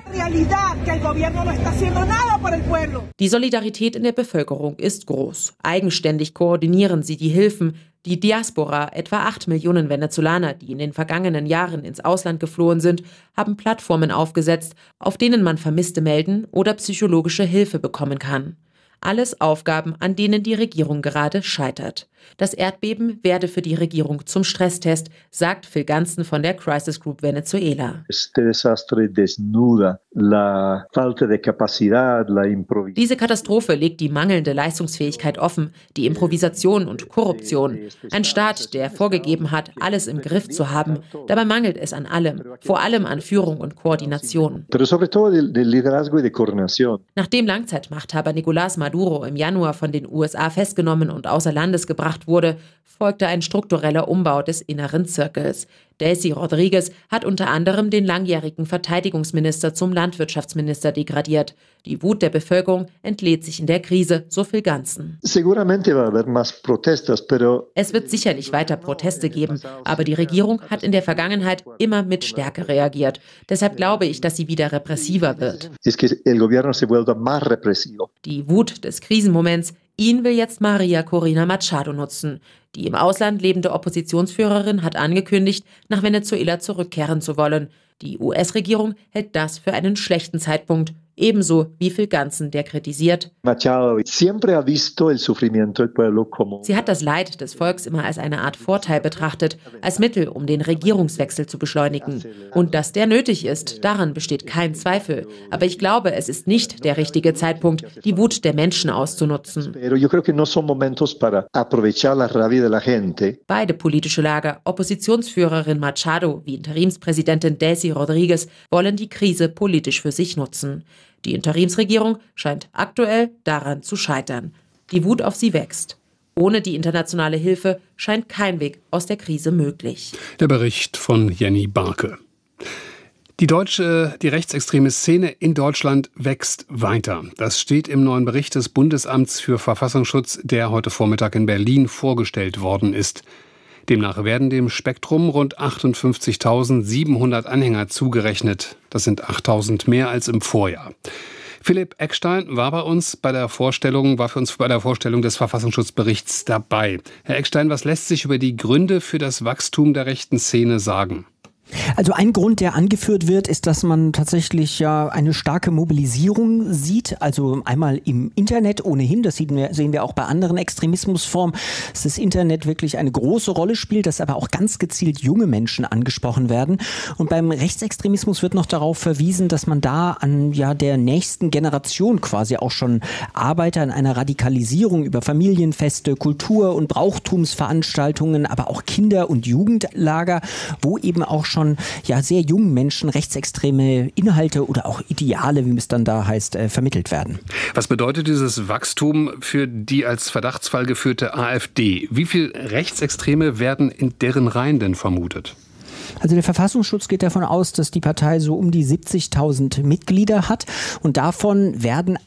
S15: Die Solidarität in der Bevölkerung ist groß. Eigenständig koordinieren sie die Hilfen. Die Diaspora, etwa 8 Millionen Venezolaner, die in den vergangenen Jahren ins Ausland geflohen sind, haben Plattformen aufgesetzt, auf denen man Vermisste melden oder psychologische Hilfe bekommen kann. Alles Aufgaben, an denen die Regierung gerade scheitert. Das Erdbeben werde für die Regierung zum Stresstest, sagt Phil Ganzen von der Crisis Group Venezuela. Diese Katastrophe legt die mangelnde Leistungsfähigkeit offen, die Improvisation und Korruption. Ein Staat, der vorgegeben hat, alles im Griff zu haben. Dabei mangelt es an allem, vor allem an Führung und Koordination. Nachdem Langzeitmachthaber Nicolás Maduro im Januar von den USA festgenommen und außer Landes gebracht wurde, folgte ein struktureller Umbau des inneren Zirkels. Delcy Rodriguez hat unter anderem den langjährigen Verteidigungsminister zum Landwirtschaftsminister degradiert. Die Wut der Bevölkerung entlädt sich in der Krise, so Phil Ganzen. Es wird sicherlich weiter Proteste geben, aber die Regierung hat in der Vergangenheit immer mit Stärke reagiert. Deshalb glaube ich, dass sie wieder repressiver wird. Die Wut des Krisenmoments, ihn will jetzt Maria Corina Machado nutzen. Die im Ausland lebende Oppositionsführerin hat angekündigt, nach Venezuela zurückkehren zu wollen. Die US-Regierung hält das für einen schlechten Zeitpunkt, ebenso wie Phil Ganzen, der kritisiert: Sie hat das Leid des Volks immer als eine Art Vorteil betrachtet, als Mittel, um den Regierungswechsel zu beschleunigen. Und dass der nötig ist, daran besteht kein Zweifel. Aber ich glaube, es ist nicht der richtige Zeitpunkt, die Wut der Menschen auszunutzen. Beide politische Lager, Oppositionsführerin Machado wie Interimspräsidentin Delcy Rodriguez, wollen die Krise politisch für sich nutzen. Die Interimsregierung scheint aktuell daran zu scheitern. Die Wut auf sie wächst. Ohne die internationale Hilfe scheint kein Weg aus der Krise möglich.
S11: Der Bericht von Jenny Barke. Die rechtsextreme Szene in Deutschland wächst weiter. Das steht im neuen Bericht des Bundesamts für Verfassungsschutz, der heute Vormittag in Berlin vorgestellt worden ist. Demnach werden dem Spektrum rund 58.700 Anhänger zugerechnet. Das sind 8.000 mehr als im Vorjahr. Philipp Eckstein war für uns bei der Vorstellung des Verfassungsschutzberichts dabei. Herr Eckstein, was lässt sich über die Gründe für das Wachstum der rechten Szene sagen?
S22: Also ein Grund, der angeführt wird, ist, dass man tatsächlich ja eine starke Mobilisierung sieht. Also einmal im Internet ohnehin, das sehen wir auch bei anderen Extremismusformen, dass das Internet wirklich eine große Rolle spielt, dass aber auch ganz gezielt junge Menschen angesprochen werden. Und beim Rechtsextremismus wird noch darauf verwiesen, dass man da an der nächsten Generation quasi auch schon arbeitet, an einer Radikalisierung über Familienfeste, Kultur- und Brauchtumsveranstaltungen, aber auch Kinder- und Jugendlager, wo eben auch schon sehr jungen Menschen rechtsextreme Inhalte oder auch Ideale, wie es dann da heißt, vermittelt werden.
S11: Was bedeutet dieses Wachstum für die als Verdachtsfall geführte AfD? Wie viele Rechtsextreme werden in deren Reihen denn vermutet?
S22: Also der Verfassungsschutz geht davon aus, dass die Partei so um die 70.000 Mitglieder hat und davon werden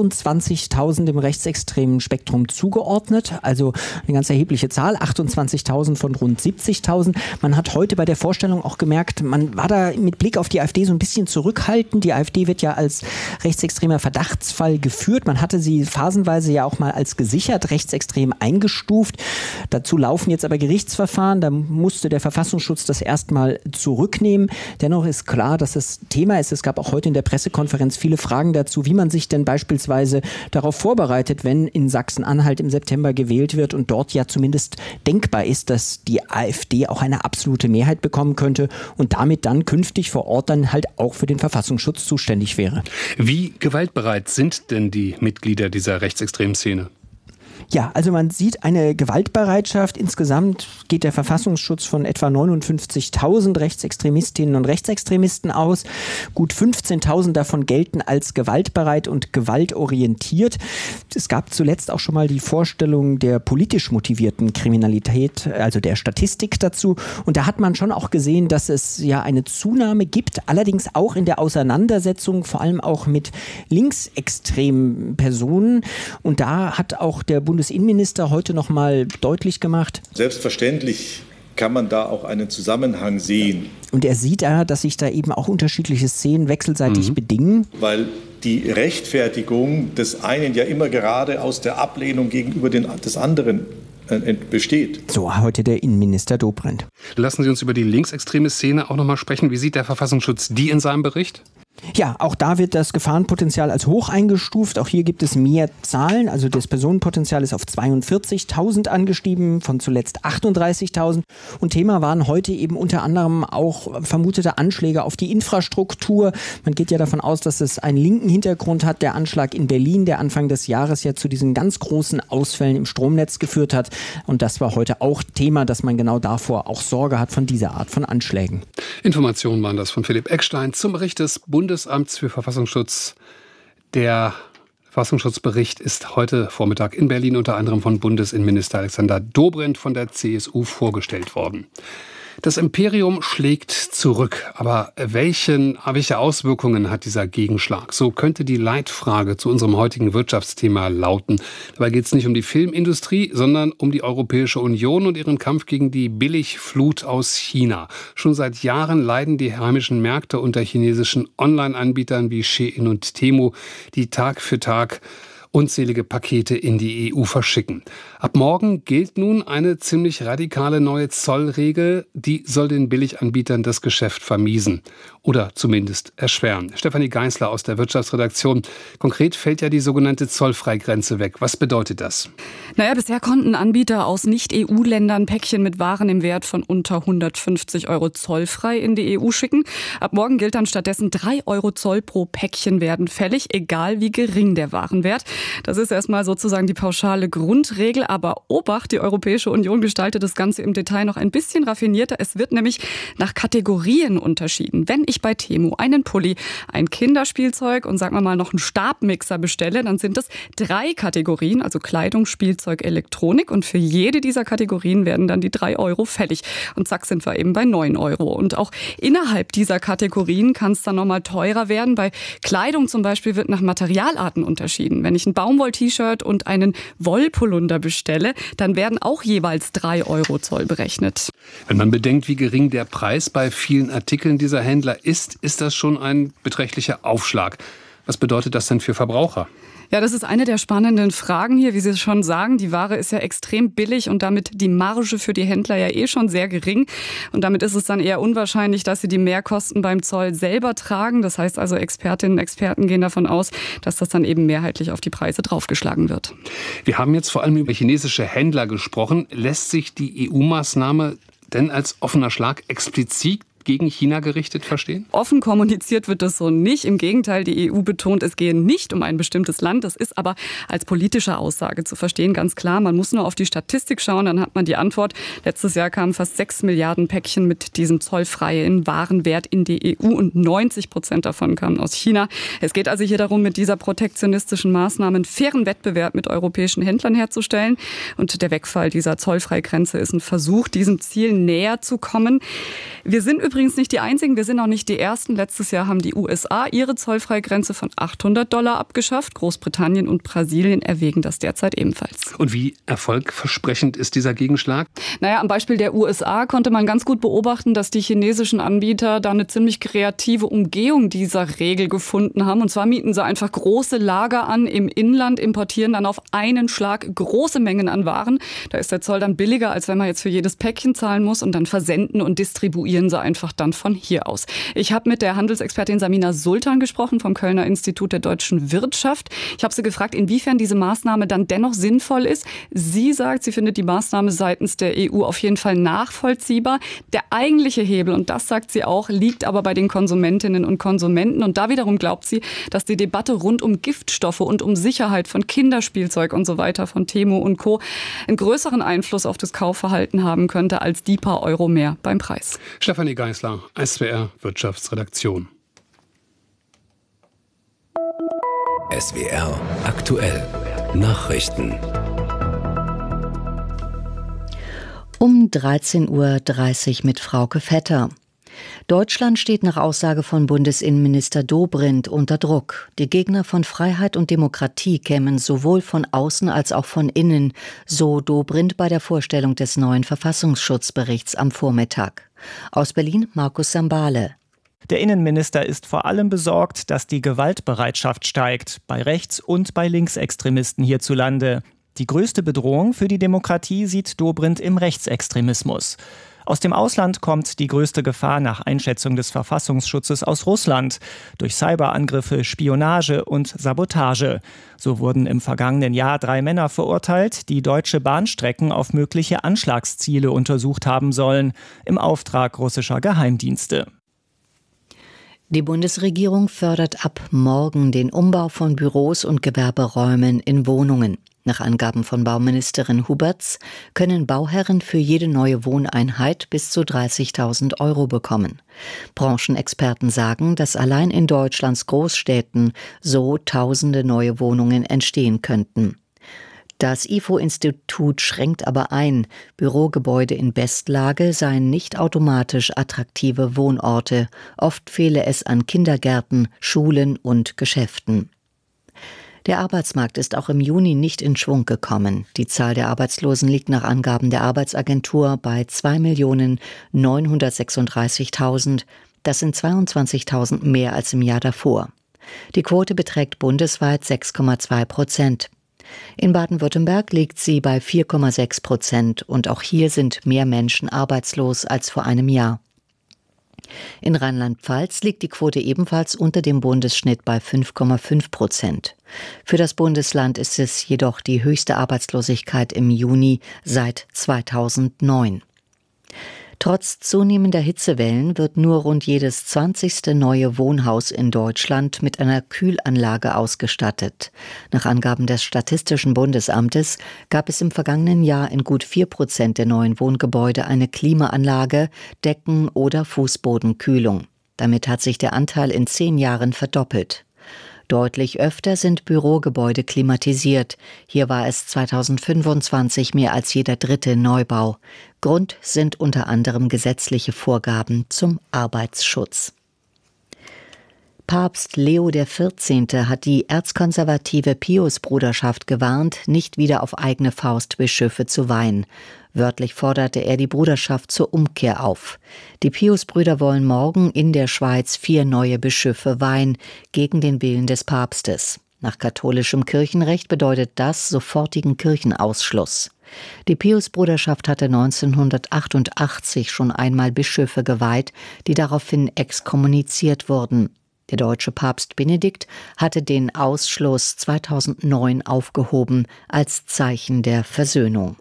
S22: 28.000 im rechtsextremen Spektrum zugeordnet, also eine ganz erhebliche Zahl, 28.000 von rund 70.000. Man hat heute bei der Vorstellung auch gemerkt, man war da mit Blick auf die AfD so ein bisschen zurückhaltend. Die AfD wird ja als rechtsextremer Verdachtsfall geführt. Man hatte sie phasenweise ja auch mal als gesichert rechtsextrem eingestuft. Dazu laufen jetzt aber Gerichtsverfahren, da musste der Verfassungsschutz das erstmal zurücknehmen. Dennoch ist klar, dass das Thema ist. Es gab auch heute in der Pressekonferenz viele Fragen dazu, wie man sich denn beispielsweise darauf vorbereitet, wenn in Sachsen-Anhalt im September gewählt wird und dort ja zumindest denkbar ist, dass die AfD auch eine absolute Mehrheit bekommen könnte und damit dann künftig vor Ort dann halt auch für den Verfassungsschutz zuständig wäre.
S11: Wie gewaltbereit sind denn die Mitglieder dieser rechtsextremen Szene?
S22: Ja, also man sieht eine Gewaltbereitschaft. Insgesamt geht der Verfassungsschutz von etwa 59.000 Rechtsextremistinnen und Rechtsextremisten aus. Gut 15.000 davon gelten als gewaltbereit und gewaltorientiert. Es gab zuletzt auch schon mal die Vorstellung der politisch motivierten Kriminalität, also der Statistik dazu. Und da hat man schon auch gesehen, dass es ja eine Zunahme gibt, allerdings auch in der Auseinandersetzung, vor allem auch mit linksextremen Personen. Und da hat auch der Bundesinnenminister heute noch mal deutlich gemacht.
S16: Selbstverständlich kann man da auch einen Zusammenhang sehen.
S22: Und er sieht ja, dass sich da eben auch unterschiedliche Szenen wechselseitig bedingen.
S16: Weil die Rechtfertigung des einen ja immer gerade aus der Ablehnung gegenüber des anderen besteht.
S22: So heute der Innenminister Dobrindt.
S11: Lassen Sie uns über die linksextreme Szene auch noch mal sprechen. Wie sieht der Verfassungsschutz die in seinem Bericht?
S22: Ja, auch da wird das Gefahrenpotenzial als hoch eingestuft. Auch hier gibt es mehr Zahlen. Also das Personenpotenzial ist auf 42.000 angestiegen, von zuletzt 38.000. Und Thema waren heute eben unter anderem auch vermutete Anschläge auf die Infrastruktur. Man geht ja davon aus, dass es einen linken Hintergrund hat. Der Anschlag in Berlin, der Anfang des Jahres ja zu diesen ganz großen Ausfällen im Stromnetz geführt hat. Und das war heute auch Thema, dass man genau davor auch Sorge hat von dieser Art von Anschlägen.
S11: Informationen waren das von Philipp Eckstein zum Bericht des Bundesamts für Verfassungsschutz. Der Verfassungsschutzbericht ist heute Vormittag in Berlin unter anderem von Bundesinnenminister Alexander Dobrindt von der CSU vorgestellt worden. Das Imperium schlägt zurück. Aber welche Auswirkungen hat dieser Gegenschlag? So könnte die Leitfrage zu unserem heutigen Wirtschaftsthema lauten. Dabei geht es nicht um die Filmindustrie, sondern um die Europäische Union und ihren Kampf gegen die Billigflut aus China. Schon seit Jahren leiden die heimischen Märkte unter chinesischen Online-Anbietern wie Shein und Temu, die Tag für Tag unzählige Pakete in die EU verschicken. Ab morgen gilt nun eine ziemlich radikale neue Zollregel, die soll den Billiganbietern das Geschäft vermiesen oder zumindest erschweren. Stefanie Geisler aus der Wirtschaftsredaktion. Konkret fällt ja die sogenannte Zollfreigrenze weg. Was bedeutet das?
S18: Naja, bisher konnten Anbieter aus Nicht-EU-Ländern Päckchen mit Waren im Wert von unter 150 € zollfrei in die EU schicken. Ab morgen gilt dann stattdessen 3 € Zoll pro Päckchen werden fällig, egal wie gering der Warenwert. Das ist erstmal sozusagen die pauschale Grundregel, aber Obacht, die Europäische Union gestaltet das Ganze im Detail noch ein bisschen raffinierter. Es wird nämlich nach Kategorien unterschieden. Wenn ich bei Temu einen Pulli, ein Kinderspielzeug und sagen wir mal noch einen Stabmixer bestelle, dann sind das 3 Kategorien, also Kleidung, Spielzeug, Elektronik, und für jede dieser Kategorien werden dann die 3 € fällig. Und zack sind wir eben bei 9 €. Und auch innerhalb dieser Kategorien kann es dann nochmal teurer werden. Bei Kleidung zum Beispiel wird nach Materialarten unterschieden. Wenn ich ein Baumwoll-T-Shirt und einen Wollpolunder bestelle, dann werden auch jeweils 3 € Zoll berechnet.
S11: Wenn man bedenkt, wie gering der Preis bei vielen Artikeln dieser Händler ist das schon ein beträchtlicher Aufschlag. Was bedeutet das denn für Verbraucher?
S18: Ja, das ist eine der spannenden Fragen hier. Wie Sie schon sagen, die Ware ist ja extrem billig und damit die Marge für die Händler ja schon sehr gering. Und damit ist es dann eher unwahrscheinlich, dass sie die Mehrkosten beim Zoll selber tragen. Das heißt also, Expertinnen und Experten gehen davon aus, dass das dann eben mehrheitlich auf die Preise draufgeschlagen wird.
S11: Wir haben jetzt vor allem über chinesische Händler gesprochen. Lässt sich die EU-Maßnahme denn als offener Schlag explizit gegen China gerichtet verstehen?
S18: Offen kommuniziert wird das so nicht. Im Gegenteil, die EU betont, es gehe nicht um ein bestimmtes Land. Das ist aber als politische Aussage zu verstehen, ganz klar. Man muss nur auf die Statistik schauen, dann hat man die Antwort. Letztes Jahr kamen fast 6 Milliarden Päckchen mit diesem zollfreien Warenwert in die EU und 90% davon kamen aus China. Es geht also hier darum, mit dieser protektionistischen Maßnahme einen fairen Wettbewerb mit europäischen Händlern herzustellen. Und der Wegfall dieser Zollfreigrenze ist ein Versuch, diesem Ziel näher zu kommen. Wir sind übrigens nicht die Einzigen, wir sind auch nicht die Ersten. Letztes Jahr haben die USA ihre Zollfreigrenze von $800 abgeschafft. Großbritannien und Brasilien erwägen das derzeit ebenfalls.
S11: Und wie erfolgversprechend ist dieser Gegenschlag?
S18: Naja, am Beispiel der USA konnte man ganz gut beobachten, dass die chinesischen Anbieter da eine ziemlich kreative Umgehung dieser Regel gefunden haben. Und zwar mieten sie einfach große Lager an im Inland, importieren dann auf einen Schlag große Mengen an Waren. Da ist der Zoll dann billiger, als wenn man jetzt für jedes Päckchen zahlen muss, und dann versenden und distribuieren sie einfach dann von hier aus. Ich habe mit der Handelsexpertin Samina Sultan gesprochen vom Kölner Institut der deutschen Wirtschaft. Ich habe sie gefragt, inwiefern diese Maßnahme dann dennoch sinnvoll ist. Sie sagt, sie findet die Maßnahme seitens der EU auf jeden Fall nachvollziehbar. Der eigentliche Hebel, und das sagt sie auch, liegt aber bei den Konsumentinnen und Konsumenten. Und da wiederum glaubt sie, dass die Debatte rund um Giftstoffe und um Sicherheit von Kinderspielzeug und so weiter von Temu und Co. einen größeren Einfluss auf das Kaufverhalten haben könnte als die paar Euro mehr beim Preis.
S11: Stefanie Geisler, SWR Wirtschaftsredaktion.
S3: SWR aktuell Nachrichten.
S4: Um 13:30 Uhr mit Frauke Vetter. Deutschland steht nach Aussage von Bundesinnenminister Dobrindt unter Druck. Die Gegner von Freiheit und Demokratie kämen sowohl von außen als auch von innen, so Dobrindt bei der Vorstellung des neuen Verfassungsschutzberichts am Vormittag. Aus Berlin Markus Sambale.
S22: Der Innenminister ist vor allem besorgt, dass die Gewaltbereitschaft steigt, bei Rechts- und bei Linksextremisten hierzulande. Die größte Bedrohung für die Demokratie sieht Dobrindt im Rechtsextremismus. Aus dem Ausland kommt die größte Gefahr nach Einschätzung des Verfassungsschutzes aus Russland durch Cyberangriffe, Spionage und Sabotage. So wurden im vergangenen Jahr 3 Männer verurteilt, die deutsche Bahnstrecken auf mögliche Anschlagsziele untersucht haben sollen, im Auftrag russischer Geheimdienste.
S4: Die Bundesregierung fördert ab morgen den Umbau von Büros und Gewerberäumen in Wohnungen. Nach Angaben von Bauministerin Huberts können Bauherren für jede neue Wohneinheit bis zu 30.000 € bekommen. Branchenexperten sagen, dass allein in Deutschlands Großstädten so tausende neue Wohnungen entstehen könnten. Das IFO-Institut schränkt aber ein, Bürogebäude in Bestlage seien nicht automatisch attraktive Wohnorte. Oft fehle es an Kindergärten, Schulen und Geschäften. Der Arbeitsmarkt ist auch im Juni nicht in Schwung gekommen. Die Zahl der Arbeitslosen liegt nach Angaben der Arbeitsagentur bei 2.936.000. Das sind 22.000 mehr als im Jahr davor. Die Quote beträgt bundesweit 6,2%. In Baden-Württemberg liegt sie bei 4,6% und auch hier sind mehr Menschen arbeitslos als vor einem Jahr. In Rheinland-Pfalz liegt die Quote ebenfalls unter dem Bundesschnitt bei 5,5%. Für das Bundesland ist es jedoch die höchste Arbeitslosigkeit im Juni seit 2009. Trotz zunehmender Hitzewellen wird nur rund jedes 20. neue Wohnhaus in Deutschland mit einer Kühlanlage ausgestattet. Nach Angaben des Statistischen Bundesamtes gab es im vergangenen Jahr in gut 4% der neuen Wohngebäude eine Klimaanlage, Decken- oder Fußbodenkühlung. Damit hat sich der Anteil in 10 Jahren verdoppelt. Deutlich öfter sind Bürogebäude klimatisiert. Hier war es 2025 mehr als jeder 3. Neubau. Grund sind unter anderem gesetzliche Vorgaben zum Arbeitsschutz. Papst Leo XIV. Hat die erzkonservative Piusbruderschaft gewarnt, nicht wieder auf eigene Faust Bischöfe zu weihen. Wörtlich forderte er die Bruderschaft zur Umkehr auf. Die Pius-Brüder wollen morgen in der Schweiz 4 neue Bischöfe weihen, gegen den Willen des Papstes. Nach katholischem Kirchenrecht bedeutet das sofortigen Kirchenausschluss. Die Pius-Bruderschaft hatte 1988 schon einmal Bischöfe geweiht, die daraufhin exkommuniziert wurden. Der deutsche Papst Benedikt hatte den Ausschluss 2009 aufgehoben als Zeichen der Versöhnung.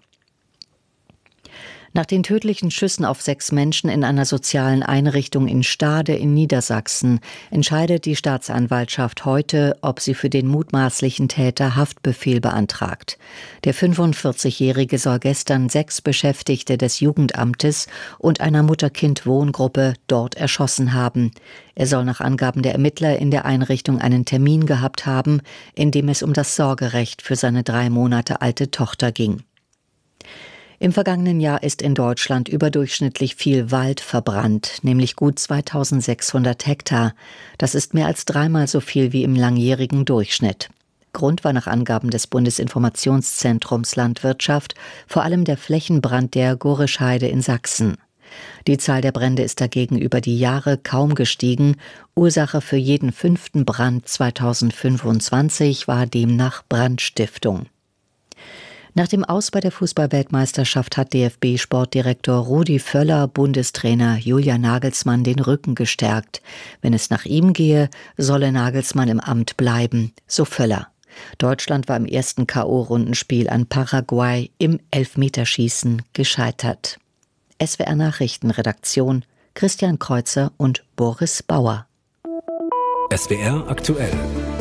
S4: Nach den tödlichen Schüssen auf 6 Menschen in einer sozialen Einrichtung in Stade in Niedersachsen entscheidet die Staatsanwaltschaft heute, ob sie für den mutmaßlichen Täter Haftbefehl beantragt. Der 45-Jährige soll gestern 6 Beschäftigte des Jugendamtes und einer Mutter-Kind-Wohngruppe dort erschossen haben. Er soll nach Angaben der Ermittler in der Einrichtung einen Termin gehabt haben, in dem es um das Sorgerecht für seine 3 Monate alte Tochter ging. Im vergangenen Jahr ist in Deutschland überdurchschnittlich viel Wald verbrannt, nämlich gut 2600 Hektar. Das ist mehr als 3-mal so viel wie im langjährigen Durchschnitt. Grund war nach Angaben des Bundesinformationszentrums Landwirtschaft vor allem der Flächenbrand der Gorischheide in Sachsen. Die Zahl der Brände ist dagegen über die Jahre kaum gestiegen. Ursache für jeden 5. Brand 2025 war demnach Brandstiftung. Nach dem Aus bei der Fußball-Weltmeisterschaft hat DFB-Sportdirektor Rudi Völler Bundestrainer Julian Nagelsmann den Rücken gestärkt. Wenn es nach ihm gehe, solle Nagelsmann im Amt bleiben, so Völler. Deutschland war im ersten K.O.-Rundenspiel an Paraguay im Elfmeterschießen gescheitert. SWR Nachrichtenredaktion Christian Kreuzer und Boris Bauer.
S3: SWR aktuell.